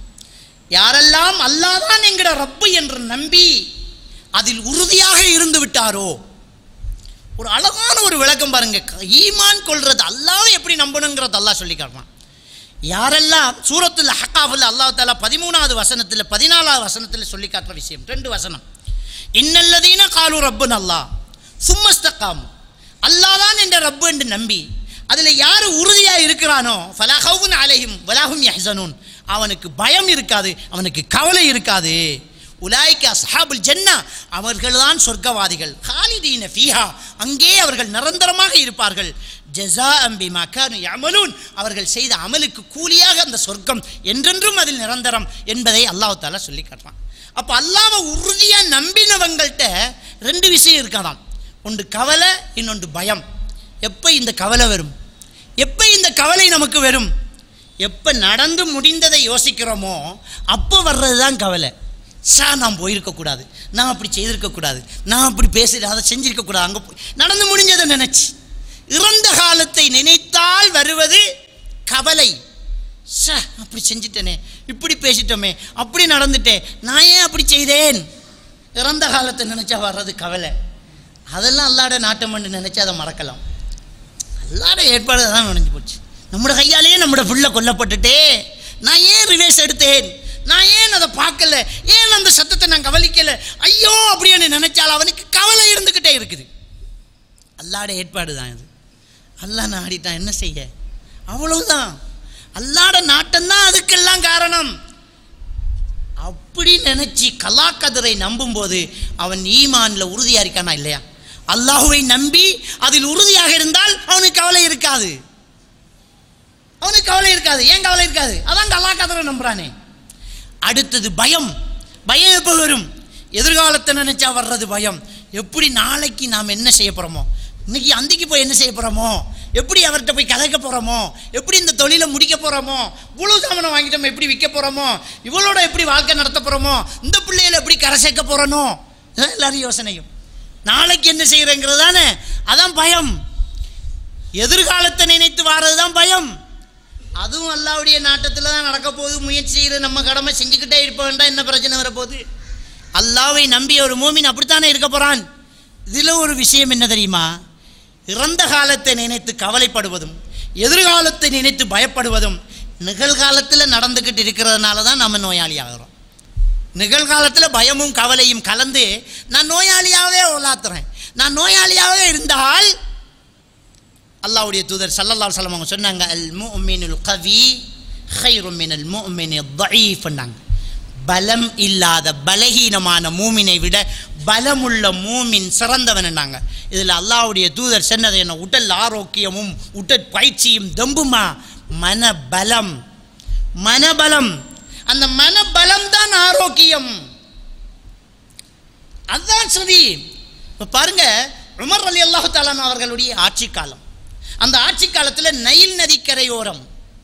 யாரெல்லாம் அல்லாஹ் தான் என்கிற ரப்பு என்று நம்பி அதில் உறுதியாக இருந்து விட்டாரோ. ஒரு அழகான ஒரு விளக்கம் பாருங்க. ஈமான் கொள்றது, அல்லாஹ்வை எப்படி நம்பணுங்கிறது அல்லாஹ் சொல்லி காட்டுறான். யாரெல்லாம் சூரத்துல் அஹ்காஃபில் அல்லாஹ் தஆலா பதிமூணாவது வசனத்தில் பதினாலாவது வசனத்தில் சொல்லி காட்டுற விஷயம், ரெண்டு வசனம். இன்னல்லதீன காலு ரப்புன் அல்லாஹ் சும்மஸ்தகாமு, அல்லாஹ் தான் என்ற ரப்பு என்று நம்பி அதில் யார் உறுதியாக இருக்கிறானோ, ஃபலா ஹவுஃபுன் அலைஹிம் வலா ஹும் யஹ்ஸனூன், அவனுக்கு பயம் இருக்காது, அவனுக்கு கவலை இருக்காது. உலாயிக அஸ்ஹாபுல் ஜன்னா, அவர்கள்தான் சொர்க்கவாதிகள். காலிதீன ஃபீஹா, அங்கே அவர்கள் நிரந்தரமாக இருப்பார்கள். ஜஸாஅம் பிமா கானூ யஅமலூன், அவர்கள் செய்த அமலுக்கு கூலியாக அந்த சொர்க்கம் என்றென்றும் அதில் நிரந்தரம் என்பதை அல்லாஹ் தஆலா சொல்லி காட்டுறான். அப்போ அல்லாஹ்வை உறுதியாக நம்பினவங்கள்ட்ட ரெண்டு விஷயம் இருக்காதாம். ஒன்று கவலை, இன்னொன்று பயம். எப்போ இந்த கவலை வரும், எப்போ இந்த கவலை நமக்கு வரும்? எப்போ நடந்து முடிந்ததை யோசிக்கிறோமோ அப்போ வர்றது தான் கவலை. சா நான் போயிருக்கக்கூடாது, நான் அப்படி செய்திருக்கக்கூடாது, நான் அப்படி பேசி அதை செஞ்சிருக்கக்கூடாது, அங்கே போய் நடந்து முடிஞ்சதை நினச்சி. இறந்த காலத்தை நினைத்தால் வருவது கவலை. சா அப்படி செஞ்சிட்டேனே, இப்படி பேசிட்டோமே, அப்படி நடந்துட்டேன், நான் ஏன் அப்படி செய்தேன். இறந்த காலத்தை நினச்சா வர்றது கவலை. அதெல்லாம் அல்லாட நாட்டம் பண்ணி நினச்சா அதை மறக்கலாம். அல்லாட ஏற்பாடு தான் நினைஞ்சு போச்சு. நம்மளோட கையாலேயே நம்மளோட புள்ள கொல்லப்பட்டுட்டே, நான் ஏன் ரிவேஸ் எடுத்தேன், நான் ஏன் அதை பார்க்கல, ஏன் அந்த சத்தத்தை நான் கவனிக்கலை, ஐயோ அப்படின்னு நினைச்சால் அவனுக்கு கவலை இருந்துக்கிட்டே இருக்குது. அல்லாட ஏற்பாடு தான் இது. அல்லாஹ் நாடிட்டான், என்ன செய்ய, அவ்வளவுதான். அல்லாட நாட்டம்தான் அதுக்கெல்லாம் காரணம். அப்படி நினைச்சு கலா கதிரை நம்பும்போது அவன் ஈமான்ல உறுதியா இருக்கானா இல்லையா? அல்லாஹுவை நம்பி அதில் உறுதியாக இருந்தால் அவனுக்கு கவலை இருக்காது. அவனுக்கு கவலை இருக்காது. ஏன் கவலை இருக்காது? அதான் கலா கதிரை நம்புறானே. அடுத்தது பயம். பயம் எப்போ வரும்? எதிர்காலத்தை நினைச்சா வர்றது பயம். எப்படி நாளைக்கு நாம் என்ன செய்ய போறோமோ, இன்னைக்கு அந்திக்கு போய் என்ன செய்ய போறோமோ, எப்படி அவர்கிட்ட போய் கதைக்க போறோமோ, எப்படி இந்த தொழிலை முடிக்க போறோமோ, இவ்வளவு சாமானம் வாங்கிட்டோம் எப்படி விற்க போறோமோ, இவளோட எப்படி வாழ்க்கை நடத்த போறோமோ, இந்த பிள்ளைகளை எப்படி கரை சேர்க்க போறனோ, எல்லாரும் யோசனையும். நாளைக்கு என்ன செய்யறேங்கிறது தானே, அதான் பயம். எதிர்காலத்தை நினைத்து வாரதுதான் பயம். அதுவும் அல்லாஹ்வுடைய நாட்டத்தில் தான் நடக்க போகுது. முயற்சி செய்கிற நம்ம கடமை செஞ்சுக்கிட்டே இருப்ப வேண்டாம், என்ன பிரச்சனை வரப்போகுது? அல்லாஹ்வை நம்பிய ஒரு மூமின் அப்படித்தானே இருக்க போறான். இதில் ஒரு விஷயம் என்ன தெரியுமா? இறந்த காலத்தை நினைத்து கவலைப்படுவதும் எதிர்காலத்தை நினைத்து பயப்படுவதும் நிகழ்காலத்தில் நடந்துக்கிட்டு இருக்கிறதுனால தான் நம்ம நோயாளி ஆகிறோம். நிகழ்காலத்தில் பயமும் கவலையும் கலந்து நான் நோயாளியாகவே உலாத்துறேன். நான் நோயாளியாகவே இருந்தால் அல்லாஹ்வுடைய தூதர் ஸல்லல்லாஹு அலைஹி வஸல்லம் அவங்க சொன்னாங்க, அல் முஃமினுல் கவி கைரும் மினல் முஃமினில் தஈஃப்னாங்க. பலம் இல்லாத பலகீனமான மூமினை விட பலமுள்ள மூமின் சிறந்தவன்னாங்க. இதில் அல்லாஹ்வுடைய தூதர் சொன்னது என்ன? உடல் ஆரோக்கியமும் உடற் பயிற்சியும் தெம்புமா? மனபலம். மனபலம். அந்த மனபலம் தான் ஆரோக்கியம். அதுதான் சரி. இப்போ பாருங்க, உமர் ரலியல்லாஹு தஆலா அவர்களுடைய ஆட்சி காலம். அந்த ஆட்சி காலத்தில் நைல் நதிக்கரையோரம்,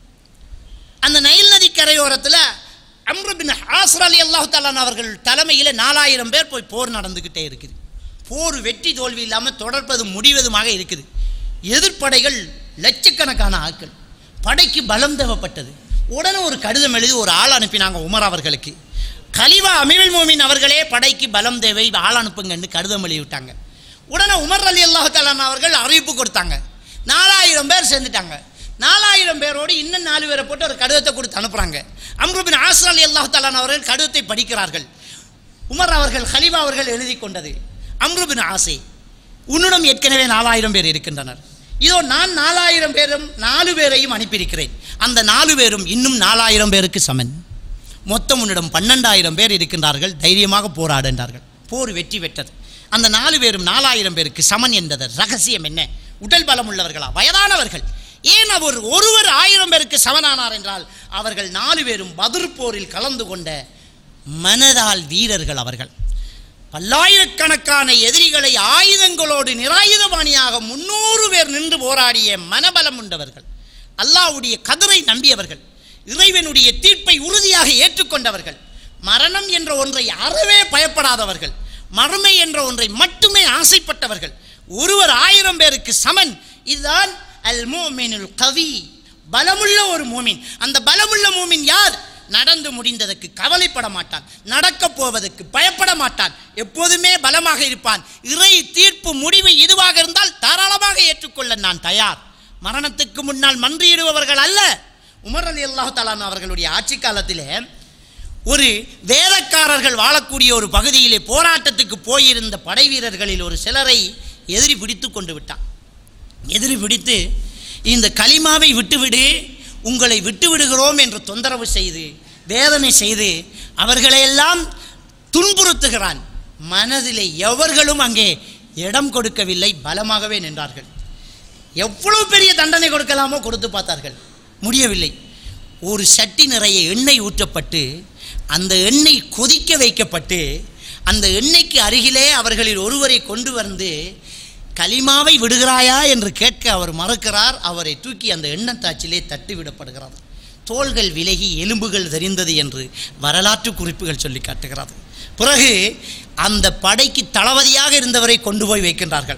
அந்த நைல் நதிக்கரையோரத்தில் அம்ரு பின் ஆஸ் ரலியல்லாஹு தஆலா அவர்கள் தலைமையில் நாலாயிரம் பேர் போய் போர் நடந்துக்கிட்டே இருக்குது. போர் வெற்றி தோல்வி இல்லாமல் தொடர்பது முடிவதுமாக இருக்குது. எதிர்ப்படைகள் லட்சக்கணக்கான ஆட்கள். படைக்கு பலம் தேவைப்பட்டது. உடனே ஒரு கடிதம் எழுதி ஒரு ஆள் அனுப்பினாங்க உமர் அவர்களுக்கு. கலிவா அமீருல் மோமின் அவர்களே, படைக்கு பலம் தேவை, ஆள் அனுப்புங்கன்னு கடிதம் எழுதி விட்டாங்க. உடனே உமர் ரலியல்லாஹு தஆலா அவர்கள் அறிவிப்பு கொடுத்தாங்க. நாலாயிரம் பேர் சேர்ந்துட்டாங்க. நாலாயிரம் பேரோடு இன்னும் நாலு பேரை போட்டு ஒரு கடிதத்தை கொடுத்து அனுப்புகிறாங்க. அம்ரு பின் ஆஸ் ரலியல்லாஹு தஆலா அவர்கள் கடிதத்தை படிக்கிறார்கள். உமர் அவர்கள் கலிவா அவர்கள் எழுதி கொண்டது, அம்ரு பின் ஆஸே, உன்னிடம் ஏற்கனவே நாலாயிரம் பேர் இருக்கின்றனர். இதோ நான் நாலாயிரம் பேரும் நாலு பேரையும் அனுப்பியிருக்கிறேன். அந்த நாலு பேரும் இன்னும் நாலாயிரம் பேருக்கு சமன். மொத்தம் உன்னிடம் பன்னெண்டாயிரம் பேர் இருக்கின்றார்கள். தைரியமாக போராடு என்றார்கள். போர் வெற்றி பெற்றது. அந்த நாலு பேரும் நாலாயிரம் பேருக்கு சமன் என்பது ரகசியம் என்ன? உடல் பலம் உள்ளவர்களா? வயதானவர்கள்? ஏன் அவர் ஒருவர் ஆயிரம் பேருக்கு சமனானார் என்றால் அவர்கள் நாலு பேரும் பத்ர் போரில் கலந்து கொண்ட மனதால் வீரர்கள். அவர்கள் பல்லாயிரக்கணக்கான எதிரிகளை ஆயுதங்களோடு நிராயுதபாணியாக முன்னூறு பேர் நின்று போராடிய மனபலம் உண்டவர்கள். அல்லாஹ்வுடைய கதிரை நம்பியவர்கள். இறைவனுடைய தீர்ப்பை உறுதியாக ஏற்றுக்கொண்டவர்கள். மரணம் என்ற ஒன்றை அறவே பயப்படாதவர்கள். மறுமை என்ற ஒன்றை மட்டுமே ஆசைப்பட்டவர்கள். ஒருவர் ஆயிரம் பேருக்கு சமன். இதுதான் அல் முஃமினுல் கவி, பலமுள்ள ஒரு மூமின். அந்த பலமுள்ள மூமின் யார்? நடந்து முடிந்ததற்கு கவலைப்பட மாட்டான், நடக்க போவதற்கு பயப்பட மாட்டான், எப்போதுமே பலமாக இருப்பான். இறை தீர்ப்பு முடிவு இதுவாக இருந்தால் தாராளமாக ஏற்றுக்கொள்ள நான் தயார். மரணத்துக்கு முன்னால் மன்றியிடுபவர்கள் அல்ல. உமர் ரலியல்லாஹு தஆலா அவர்களுடைய ஆட்சி காலத்திலே ஒரு வேதக்காரர்கள் வாழக்கூடிய ஒரு பகுதியிலே போராட்டத்துக்கு போயிருந்த படை வீரர்களில் ஒரு சிலரை எதிரி பிடித்து கொண்டு விட்டான். எதிரி பிடித்து இந்த கலிமாவை விட்டுவிடு, உங்களை விட்டு விடுகிறோம் என்று தொந்தரவு செய்து வேதனை செய்து அவர்களையெல்லாம் துன்புறுத்துகிறான். மனதிலே எவர்களும் அங்கே இடம் கொடுக்கவில்லை, பலமாகவே நின்றார்கள். எவ்வளவு பெரிய தண்டனை கொடுக்கலாமோ கொடுத்து பார்த்தார்கள், முடியவில்லை. ஒரு சட்டி நிறைய எண்ணெய் ஊற்றப்பட்டு அந்த எண்ணெய் கொதிக்க வைக்கப்பட்டு அந்த எண்ணெய்க்கு அருகிலே அவர்களில் ஒருவரை கொண்டு வந்து கலிமாவை விடுகிறாயா என்று கேட்க அவர் மறுக்கிறார். அவரை தூக்கி அந்த எண்ணெய் தாச்சிலே தட்டி விடப்படுகிறார். தோள்கள் விலகி எலும்புகள் தெரிந்தது என்று வரலாற்று குறிப்புகள் சொல்லி காட்டுகிறது. பிறகு அந்த படைக்கு தளபதியாக இருந்தவரை கொண்டு போய் வைக்கின்றார்கள்.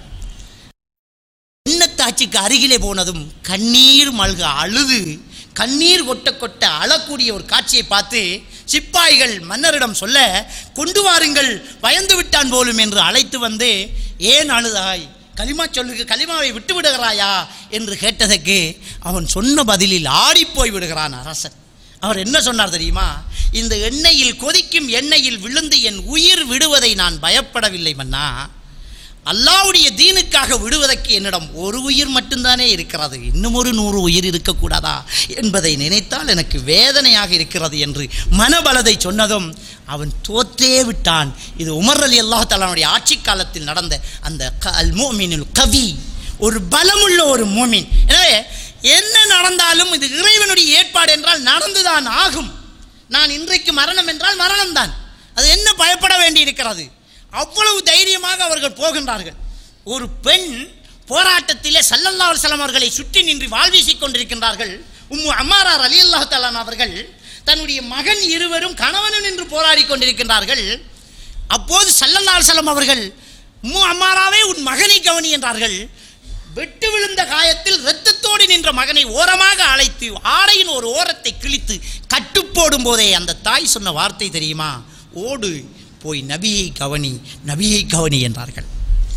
எண்ணத்தாட்சிக்கு அருகிலே போனதும் கண்ணீர் மல்க அழுது கண்ணீர் கொட்ட கொட்ட அழக்கூடிய ஒரு காட்சியை பார்த்து சிப்பாய்கள் மன்னரிடம் சொல்ல, கொண்டு வாருங்கள், பயந்து விட்டான் போலும் என்று அழைத்து வந்து, ஏன் அழுதாய், கலிமா சொல்லுக்கு கலிமாவை விட்டு விடுகிறாயா என்று கேட்டதற்கு அவன் சொன்ன பதிலில் ஆடிப்போய் விடுகிறான் அரசன். அவர் என்ன சொன்னார் தெரியுமா? இந்த எண்ணெயில் கொதிக்கும் எண்ணெயில் விழுந்து என் உயிர் விடுவதை நான் பயப்படவில்லை மன்னா, அல்லாஹ்வுடைய தீனுக்காக விடுவதற்கு என்னிடம் ஒரு உயிர் மட்டும்தானே இருக்கிறது, இன்னும் ஒரு நூறு உயிர் இருக்கக்கூடாதா என்பதை நினைத்தால் எனக்கு வேதனையாக இருக்கிறது என்று மனபலதை சொன்னதும் அவன் தோற்றே விட்டான். இது உமர் அலி அல்லாஹ் தஆலாவுடைய ஆட்சி காலத்தில் நடந்த அந்த அல் முஃமினுல் கவி, ஒரு பலமுள்ள ஒரு மூமின். எனவே என்ன நடந்தாலும் இது இறைவனுடைய ஏற்பாடு என்றால் நடந்துதான் ஆகும். நான் இன்றைக்கு மரணம் என்றால் மரணம்தான், அது என்ன பயப்பட வேண்டி இருக்கிறது? அவ்வளவு தைரியமாக அவர்கள் போகின்றார்கள். ஒரு பெண் போராட்டத்திலே ஸல்லல்லாஹு அலைஹி வஸல்லம் அவர்களை சுற்றி நின்று வாழ்வீசிக் கொண்டிருக்கின்றார்கள். உம்மு அம்மாரா ரலியல்லாஹு தஆலா அவர்கள் தன்னுடைய மகன் இருவரும் கணவனும் நின்று போராடி கொண்டிருக்கின்றார்கள். அப்போது ஸல்லல்லாஹு அலைஹி வஸல்லம் அவர்கள், உம்மு அம்மாராவே உன் மகனை கவனி என்றார்கள். வெட்டு விழுந்த காயத்தில் இரத்தத்தோடு நின்ற மகனை ஓரமாக அழைத்து ஆடையின் ஒரு ஓரத்தை கிழித்து கட்டு போடும் போதே அந்த தாய் சொன்ன வார்த்தை தெரியுமா? ஓடு போய் நபியை கவனி, நபியை கவனி என்றார்கள்.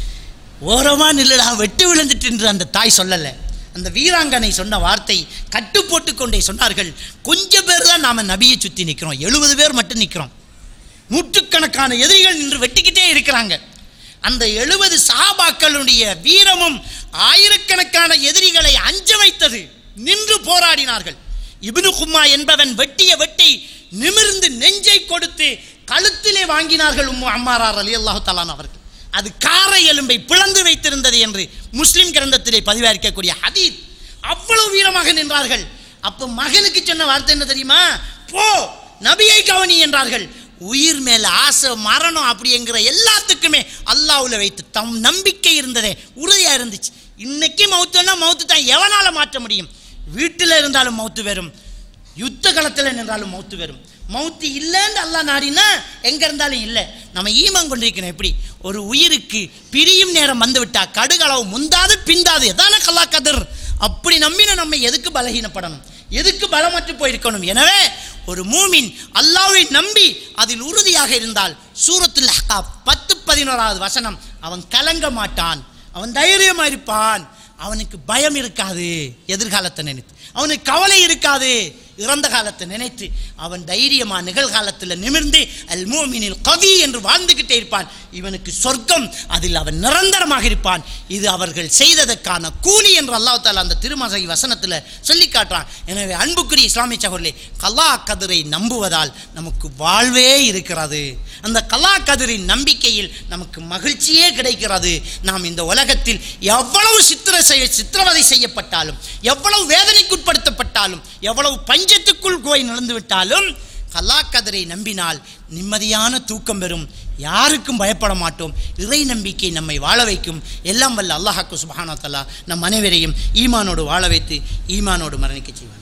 ஓரமாக நில்லடா, வெட்டு விழுந்துட்டு என்று அந்த தாய் சொல்லலை. அந்த வீராங்கனை சொன்ன வார்த்தை கட்டு போட்டு கொண்டே சொன்னார்கள். கொஞ்சம் பேர் தான் நாம் நபியை சுற்றி நிற்கிறோம், எழுபது பேர் மட்டும் நிற்கிறோம். நூற்றுக்கணக்கான எதிரிகள் நின்று வெட்டிக்கிட்டே இருக்கிறாங்க. அந்த எழுபது சஹாபாக்களுடைய வீரமும் ஆயிரக்கணக்கான எதிரிகளை அஞ்ச வைத்தது. நின்று போராடினார்கள். இப்னு கும்மா என்பவன் வெட்டிய வெட்டி நிமிர்ந்து நெஞ்சை கொடுத்து கழுத்திலே வாங்கினார்கள் உம்மு அம்மாரா ரலியல்லாஹு தஆலா அவர்கள். அது காரை எலும்பை பிளந்து வைத்திருந்தது என்று முஸ்லிம் கிரந்தத்திலே பதிவாஇருக்கக்கூடிய ஹதீஸ். அவ்வளவு வீரமாக நின்றார்கள். அப்போ மகனுக்கு சொன்ன வார்த்தை என்ன தெரியுமா? போ நபியை கவனி என்றார்கள். உயிர் மேல ஆசை, மரணம் அப்படிங்கிற எல்லாத்துக்குமே அல்லாஹ்வுல வைத்து தம் நம்பிக்கை இருந்ததே உறுதியா இருந்துச்சு. இன்னைக்கு மௌத்துன்னா மௌத்து தான், எவனால மாற்ற முடியும்? வீட்டில் இருந்தாலும் மௌத்து வரும், யுத்த களத்தில் நின்றாலும் மௌத்து வரும். மௌத்து இல்லைன்னு அல்லாஹ் நாடினா எங்க இருந்தாலும் இல்லை. நம்ம ஈமான் கொண்டிருக்கணும். எப்படி ஒரு உயிருக்கு பிரியும் நேரம் வந்து விட்டா கடுகளவு முந்தாது பிந்தாது எதான கல்லா கதிர். அப்படி நம்பின நம்ம எதுக்கு பலகீனப்படணும், எதுக்கு பலமற்று போயிருக்கணும்? எனவே ஒரு மூமின் அல்லாஹ்வை நம்பி அதில் உறுதியாக இருந்தால் சூரத்துல் அஹ்காப் பத்து பதினோராவது வசனம், அவன் கலங்க மாட்டான், அவன் தைரியமா இருப்பான், அவனுக்கு பயம் இருக்காது, எதிர்காலத்தை நினைத்து அவனுக்கு கவலை இருக்காது, இறந்த காலத்தை நினைத்து அவன் தைரியமா நிகழ்காலத்தில் நிமிர்ந்து அல் முஃமினுல் கவி என்று வாழ்ந்துகிட்டே இருப்பான். இவனுக்கு சொர்க்கம், அதில் அவன் நிரந்தரமாக இருப்பான். இது அவர்கள் செய்ததற்கான கூலி என்று அல்லாஹ் தஆலா அந்த திருமறை வசனத்தில் சொல்லி காட்டுறான். எனவே அன்புக்குரிய இஸ்லாமிய சகோதரர்களே, கலா கதிரை நம்புவதால் நமக்கு வாழ்வே இருக்கிறது. அந்த கலா கதிரின் நம்பிக்கையில் நமக்கு மகிழ்ச்சியே கிடைக்கிறது. நாம் இந்த உலகத்தில் எவ்வளவு சித்திர செய்ய சித்திரவதை செய்யப்பட்டாலும், எவ்வளவு வேதனைக்குட்படுத்தப்பட்டாலும், எவ்வளவு பஞ்சத்துக்குள் போய் நடந்து விட்டாலும் கலா கதிரை நம்பினால் நிம்மதியான தூக்கம் பெறும், யாருக்கும் பயப்பட மாட்டோம். இறை நம்பிக்கை நம்மை வாழ வைக்கும். எல்லாம் வல்ல அல்லாஹ் சுப்ஹானஹு வ தஆலா நம் அனைவரையும் ஈமானோடு வாழ வைத்து ஈமானோடு மரணிக்க செய்வானாக.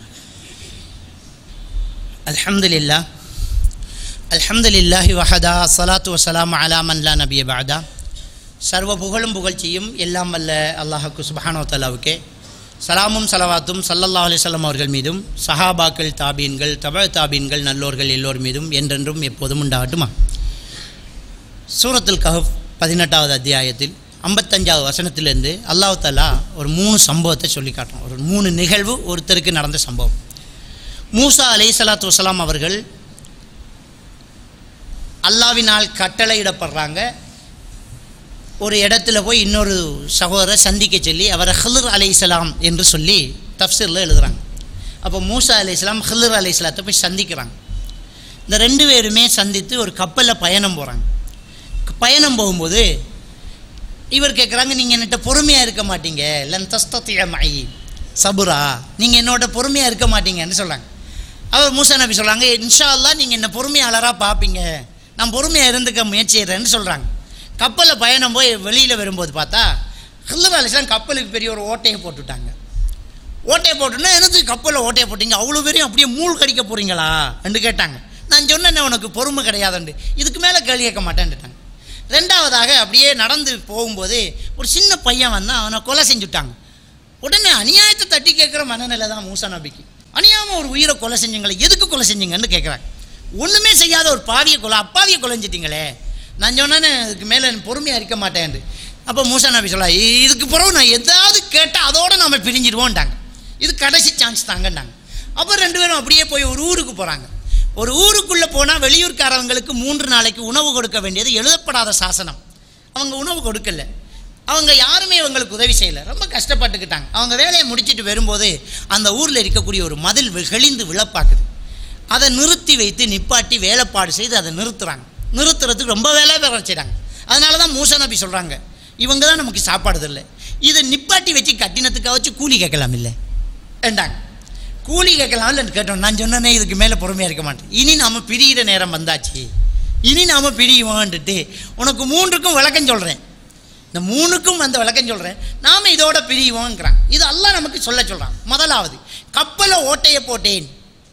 அல்ஹம்துலில்லாஹ் அல்ஹம்துலில்லாஹி வஹதா ஸலாத்து வஸ்ஸலாமு அலா மன் லா நபிய பஅதா. சர்வ புகழும் புகழ்ச்சியும் எல்லாம் வல்ல அல்லாஹ் சுப்ஹானஹு வ தஆலாவுக்கே. சலாமும் சலவாத்தும் ஸல்லல்லாஹு அலைஹி வஸல்லம் அவர்கள் மீதும் சஹாபாக்கள், தாபீன்கள், தபா தாபீன்கள், நல்லோர்கள் எல்லோர் மீதும் என்றென்றும் எப்போதும் உண்டாகட்டுமா. சூரத்துல் கஹஃப் பதினெட்டாவது அத்தியாயத்தில் ஐம்பத்தஞ்சாவது வசனத்திலிருந்து அல்லாஹ் தஆலா ஒரு மூணு சம்பவத்தை சொல்லி காட்டுறோம். ஒரு மூணு நிகழ்வு ஒருத்தருக்கு நடந்த சம்பவம். மூசா அலைஹிஸ்ஸலாத்து வஸ்ஸலாம் அவர்கள் அல்லாஹ்வினால் கட்டளையிடப்படுறாங்க. ஒரு இடத்துல போய் இன்னொரு சகோதரரை சந்திக்க சொல்லி அவரை ஹில்ர் அலைஹிஸ்ஸலாம் என்று சொல்லி தஃப்சீரில் எழுதுகிறாங்க. அப்போ மூசா அலைஹிஸ்ஸலாம் ஹில்ர் அலைஹிஸ்ஸலாத்தை போய் சந்திக்கிறாங்க. இந்த ரெண்டு பேருமே சந்தித்து ஒரு கப்பலில் பயணம் போகிறாங்க. பயணம் போகும்போது இவர் கேட்குறாங்க, நீங்கள் என்னட்ட பொறுமையாக இருக்க மாட்டீங்க, லன் தஸ்தத்திய மை சபுரா, நீங்கள் என்னோட பொறுமையாக இருக்க மாட்டீங்கன்னு சொல்கிறாங்க. அவர் மூசா நபி சொல்கிறாங்க, இன்ஷா அல்லாஹ் நீங்கள் என்ன பொறுமையாளராக பார்ப்பீங்க, நான் பொறுமையாக இருந்துக்க முயற்சி செய்கிறேன்னு சொல்கிறாங்க. கப்பலில் பயணம் போய் வெளியில் வரும்போது பார்த்தா ஹில்ர் அலைஹிஸ்ஸலாம் கப்பலுக்கு பெரிய ஒரு ஓட்டையை போட்டுவிட்டாங்க. ஓட்டையை போட்டோன்னா எனக்கு கப்பலில் ஓட்டையை போட்டீங்க, அவ்வளோ பேரையும் அப்படியே மூழ் கடிக்க போகிறீங்களா என்று கேட்டாங்க. நான் சொன்னேன் உனக்கு பொறுமை கிடையாதுண்டு, இதுக்கு மேலே கேள்வி கேட்க மாட்டேன்ட்டாங்க. ரெண்டாவதாக அப்படியே நடந்து போகும்போது ஒரு சின்ன பையன் வந்தான், அவனை கொலை செஞ்சுட்டாங்க. உடனே அநியாயத்தை தட்டி கேட்குற மனநிலை தான் மூசா நபிக்கு. அநியாயமாக ஒரு உயிரை கொலை செஞ்சீங்களே, எதுக்கு கொலை செஞ்சீங்கன்னு கேட்குறாங்க. ஒன்றுமே செய்யாத ஒரு பாவியை கொலை, அப்பாவியை கொலைஞ்சிட்டிங்களே. நான் சொன்னேன்னு இதுக்கு மேலே பொறுமையாக இருக்க மாட்டேன். அப்போ மூசா நபி சொல்ல, இதுக்கு பிறகு நான் எதாவது கேட்டால் அதோடு நம்ம பிரிஞ்சிடுவோன்ட்டாங்க. இது கடைசி சான்ஸ் தாங்கன்னாங்க. அப்போ ரெண்டு பேரும் அப்படியே போய் ஒரு ஊருக்கு போகிறாங்க. ஒரு ஊருக்குள்ளே போனால் வெளியூர்காரவங்களுக்கு மூன்று நாளைக்கு உணவு கொடுக்க வேண்டியது எழுதப்படாத சாசனம். அவங்க உணவு கொடுக்கல, அவங்க யாருமே இவங்களுக்கு உதவி செய்யலை, ரொம்ப கஷ்டப்பட்டுக்கிட்டாங்க. அவங்க வேலையை முடிச்சுட்டு வரும்போது அந்த ஊரில் இருக்கக்கூடிய ஒரு மதில் கெளிந்து விழப்பாக்குது. அதை நிறுத்தி வைத்து நிப்பாட்டி வேலைப்பாடு செய்து அதை நிறுத்துகிறாங்க. நிறுத்துறதுக்கு ரொம்ப வேலை வேலை செய்கிறாங்க. அதனால தான் மூசா நபி சொல்கிறாங்க, இவங்க தான் நமக்கு சாப்பாடு இல்லை, இதை நிப்பாட்டி வச்சு கட்டினத்துக்காக வச்சு கூலி கேட்கலாம் இல்லை ஏண்டாங்க. கூலி கேட்கலாம் இல்லைன்னு கேட்டோம். நான் சொன்னேனே இதுக்கு மேலே பொறுமையாக இருக்க மாட்டேன், இனி நாம் பிரிகிற நேரம் வந்தாச்சு, இனி நாம் பிரியுவோன்ட்டு உனக்கு மூன்றுக்கும் விளக்கம் சொல்கிறேன், இந்த மூணுக்கும் அந்த விளக்கம் சொல்கிறேன், நாம் இதோட பிரியுவோங்கிறான். இது அல்லாஹ் நமக்கு சொல்ல சொல்கிறான். முதலாவது கப்பலை ஓட்டையை போட்டேன்,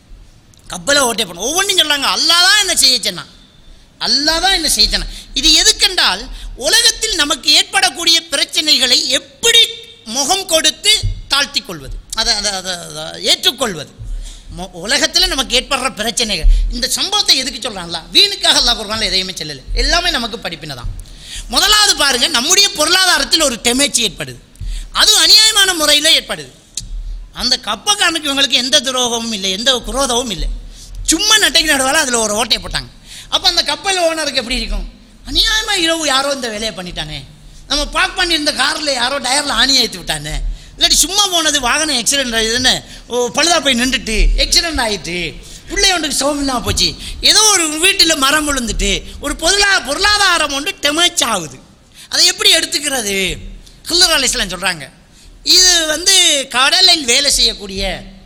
கப்பலை ஓட்டையை போட்டேன். ஒவ்வொன்றும் சொல்கிறாங்க அல்லாஹ் தான் என்ன செய்ய சொன்னான், அல்லாஹ் தான் என்ன செய்ய சொன்னான். இது எதுக்கென்றால் உலகத்தில் நமக்கு ஏற்படக்கூடிய பிரச்சனைகளை எப்படி முகம் கொடுத்து தாழ்த்தி கொள்வது, அதை அதை அதை ஏற்றுக்கொள்வது. உலகத்தில் நமக்கு ஏற்படுற பிரச்சனைகள், இந்த சம்பவத்தை எதுக்கு சொல்கிறாங்களா, வீணுக்காக அல்லாஹ் குர்ஆன்ல எதையுமே சொல்லலை, எல்லாமே நமக்கு படிப்பினை தான். முதலாவது பாருங்கள், நம்முடைய பொருளாதாரத்தில் ஒரு டெமேச்சி ஏற்படுது, அதுவும் அநியாயமான முறையில் ஏற்படுது. அந்த கப்பக்காரனுக்கு இவங்களுக்கு எந்த துரோகமும் இல்லை, எந்த குரோதமும் இல்லை, சும்மா நட்டைக்கு நடுவால் அதில் ஒரு ஓட்டையை போட்டாங்க. அப்போ அந்த கப்பல் ஓனருக்கு எப்படி இருக்கும், அநியாயமாக இரவு யாரோ இந்த வேலையை பண்ணிட்டானே, நம்ம பார்க் பண்ணியிருந்த காரில் யாரோ டயரில் ஆணி ஏற்றி விட்டானே, இல்லாட்டி சும்மா போனது வாகனம் ஆக்சிடென்ட் ஆகிதுன்னு பழுதா போய் நின்றுட்டு ஆக்சிடென்ட் ஆகிட்டு பிள்ளையொன்றுக்கு சோகம் இல்லாமல் போச்சு, ஏதோ ஒரு வீட்டில் மரம் விழுந்துட்டு ஒரு பொருளா பொருளாதாரம் ஒன்று டெமேச் ஆகுது. அதை எப்படி எடுத்துக்கிறது? ஹில்ர் அலைஹிஸ்ஸலாம் சொல்கிறாங்க, இது வந்து கடலில் வேலை செய்யக்கூடிய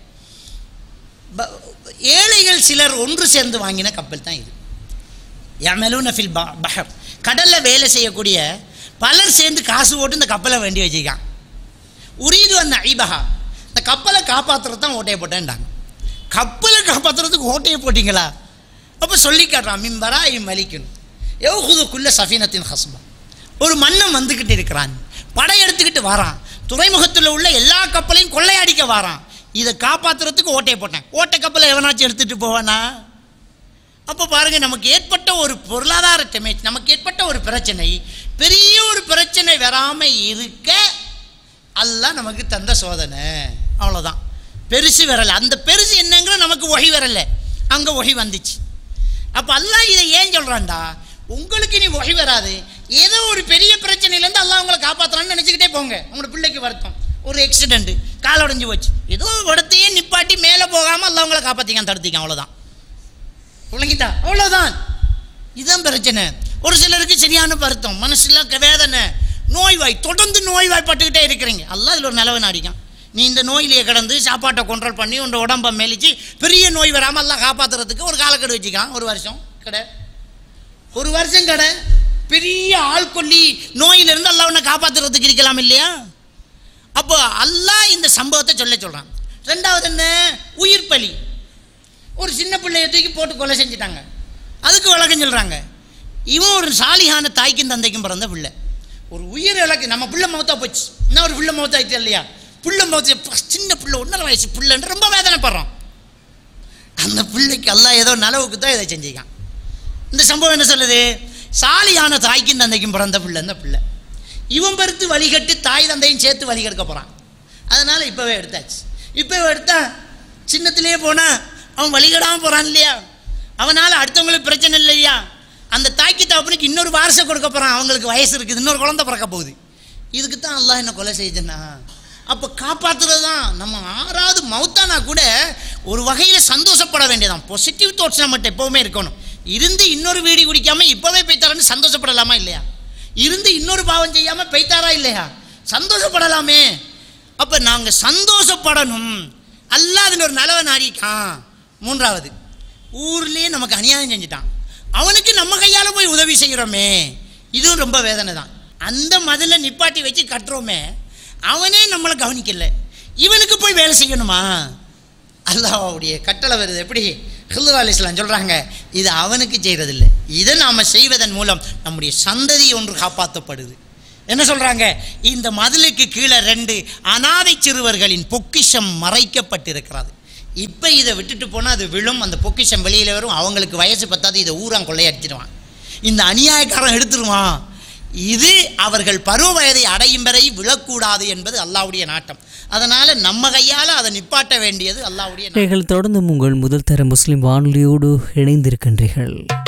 ஏழைகள் சிலர் ஒன்று சேர்ந்து வாங்கின கப்பல் தான் இது. யமலூன ஃபில் பஹர், கடலில் வேலை செய்யக்கூடிய பலர் சேர்ந்து காசு போட்டு இந்த கப்பலை வேண்டி வச்சுக்கான். உரீது அந்த ஐபஹா, இந்த கப்பலை காப்பாற்றுறது தான் ஓட்டையை போட்டேன்டாங்க. கப்பலை காப்பாற்றுறதுக்கு ஓட்டையை போட்டிங்களா? அப்போ சொல்லி காட்டுறான், மிம்பரா இம் மலிக்கணும் எவ்ஹுதுக்குள்ள சஃபீனத்தின் ஹஸ்பா, ஒரு மன்னன் வந்துக்கிட்டு இருக்கிறான், படை எடுத்துக்கிட்டு வரான், துறைமுகத்தில் உள்ள எல்லா கப்பலையும் கொள்ளையடிக்க வரான், இதை காப்பாற்றுறதுக்கு ஓட்டையை போட்டேன். ஓட்டை கப்பலை எவனாச்சும் எடுத்துகிட்டு போவானா? அப்போ பாருங்கள், நமக்கு ஏற்பட்ட ஒரு பொருளாதார டெமேஜ், நமக்கு ஏற்பட்ட ஒரு பிரச்சனை, பெரிய ஒரு பிரச்சனை வராமல் இருக்க அல்லாஹ் நமக்கு தந்த சோதனை, அவ்வளோதான். பெருசு வரலை, அந்த பெருசு என்னங்கிற நமக்கு ஒகை வரலை, அங்கே ஒகை வந்துச்சு. அப்போ அல்லாஹ் இதை ஏன் சொல்கிறான்டா, உங்களுக்கு நீ ஒகை வராது, ஏதோ ஒரு பெரிய பிரச்சனையிலேருந்து அல்லாஹ் உங்களை காப்பாற்றலான்னு நினச்சிக்கிட்டே போங்க. உங்களோட பிள்ளைக்கு வருத்தம், ஒரு ஆக்சிடென்ட்டு, கால் உடஞ்சி போச்சு, ஏதோ இடத்தையே நிப்பாட்டி மேலே போகாமல் அல்லாஹ் உங்களை காப்பாற்றிக்கான், தடுத்திக்கான், அவ்வளோதான். விளங்கிட்டா? அவ்வளோதான். இதுதான் பிரச்சனை. ஒரு சிலருக்கு சரியான வருத்தம், மனசில் வேதனை, நோய்வாய், தொடர்ந்து நோய்வாய்ப்பட்டுக்கிட்டே இருக்கிறீங்க. அல்லாஹ் இதில் ஒரு நிலவை நாடிக்கான். நீ இந்த நோயிலேயே கடந்து சாப்பாட்டை கண்ட்ரோல் பண்ணி உன்னோட உடம்பை மெலிச்சு பெரிய நோய் வராமல் எல்லாம் காப்பாற்றுறதுக்கு ஒரு காலக்கெடு வச்சுக்கான். ஒரு வருஷம் கடை, ஒரு வருஷம் கடை, பெரிய ஆள்கொல்லி நோயிலிருந்து அல்லாஹ் உன்னை காப்பாற்றுறதுக்கு இருக்கலாம் இல்லையா? அப்போ அல்லாஹ் இந்த சம்பவத்தை சொல்ல சொல்கிறான். ரெண்டாவது என்ன, உயிர் பலி. ஒரு சின்ன பிள்ளைய தூக்கி போட்டு கொலை செஞ்சுட்டாங்க, அதுக்கு விளக்கம் சொல்கிறாங்க. இவன் ஒரு சாலிகான தாய்க்கும் தந்தைக்கும் பிறந்த பிள்ளை, ஒரு உயிர் இலக்கு. நம்ம பிள்ளை மௌத்தா போச்சு, இன்னும் ஒரு பிள்ளை மௌத்தாயிட்டு இல்லையா? பிள்ளை மௌத்த, சின்ன பிள்ளை, ஒன்றரை வயசு பிள்ளைன்னு ரொம்ப வேதனைப்படுறோம். அந்த பிள்ளைக்கு அல்லாஹ் ஏதோ நலவுக்கு தான் இதை செஞ்சுக்கான். இந்த சம்பவம் என்ன சொல்லுது, சாலியான தாய்க்கும் தந்தைக்கும் பிறந்த பிள்ளை அந்த பிள்ளை. இவன் பெருத்து வழிகட்டு தாய் தந்தையும் சேர்த்து வழி கெடுக்க போகிறான். அதனால் இப்போவே எடுத்தாச்சு. இப்போவே எடுத்தா சின்னத்திலேயே போனால் அவன் வழிகடாமல் போகிறான் இல்லையா? அவனால் அடுத்தவங்களுக்கு பிரச்சனை இல்லையா? அந்த தாய்க்கு தகப்பனுக்கு இன்னொரு வாரிசை கொடுக்க போகிறான், அவங்களுக்கு வயசு இருக்குது, இன்னொரு குழந்தை பிறக்க போகுது. இதுக்கு தான் அல்லாஹ் என்ன கொலை செய்யுதுன்னா, அப்போ காப்பாற்றுறது தான். நம்ம ஆறாவது மௌத்தானா கூட ஒரு வகையில் சந்தோஷப்பட வேண்டியதான். பாசிட்டிவ் தாட்ஸ் நம்மகிட்ட எப்போவுமே இருக்கணும். இருந்து இன்னொரு வீடி குடிக்காமல் இப்போவே பெய்த்தாரான்னு சந்தோஷப்படலாமா இல்லையா? இருந்து இன்னொரு பாவம் செய்யாமல் பெய்த்தாரா இல்லையா? சந்தோஷப்படலாமே. அப்போ நாங்கள் சந்தோஷப்படணும். அல்லாஹ் அதில் ஒரு நலவை நாடிக்கான். மூன்றாவது, ஊர்லேயே நமக்கு அநியாயம் செஞ்சுட்டான், அவனுக்கு நம்ம கையால் போய் உதவி செய்கிறோமே, இதுவும் ரொம்ப வேதனை தான். அந்த மதிலை நிப்பாட்டி வச்சு கட்டுறோமே, அவனே நம்மளை கவனிக்கல, இவனுக்கு போய் வேலை செய்யணுமா? அல்லாஹ்வுடைய கட்டளை வருது. எப்படி? ஹில்லுல் அலைஹிஸ்ஸலாம் சொல்கிறாங்க, இது அவனுக்கு செய்கிறதில்லை, இதை நாம் செய்வதன் மூலம் நம்முடைய சந்ததி ஒன்று காப்பாற்றப்படுது. என்ன சொல்கிறாங்க? இந்த மதிலுக்கு கீழே ரெண்டு அனாதை சிறுவர்களின் பொக்கிஷம் மறைக்கப்பட்டிருக்கிறது. இப்போ இதை விட்டுட்டு போனால் அது விழும், அந்த பொக்கிஷம் வெளியில் வரும், அவங்களுக்கு வயசு பத்தாது, இதை ஊரான் கொள்ளையடிச்சிடுவான், இந்த அநியாயக்காரன் எடுத்துருவான். இது அவர்கள் பருவ வயதை அடையும் வரை விழக்கூடாது என்பது அல்லாஹ்வுடைய நாட்டம். அதனால் நம்ம கையால் அதை நிப்பாட்ட வேண்டியது அல்லாஹ்வுடைய நாட்டம். நீங்கள் தொடர்ந்து உங்கள் முதல் தர முஸ்லிம் வானொலியோடு இணைந்திருக்கின்றீர்கள்.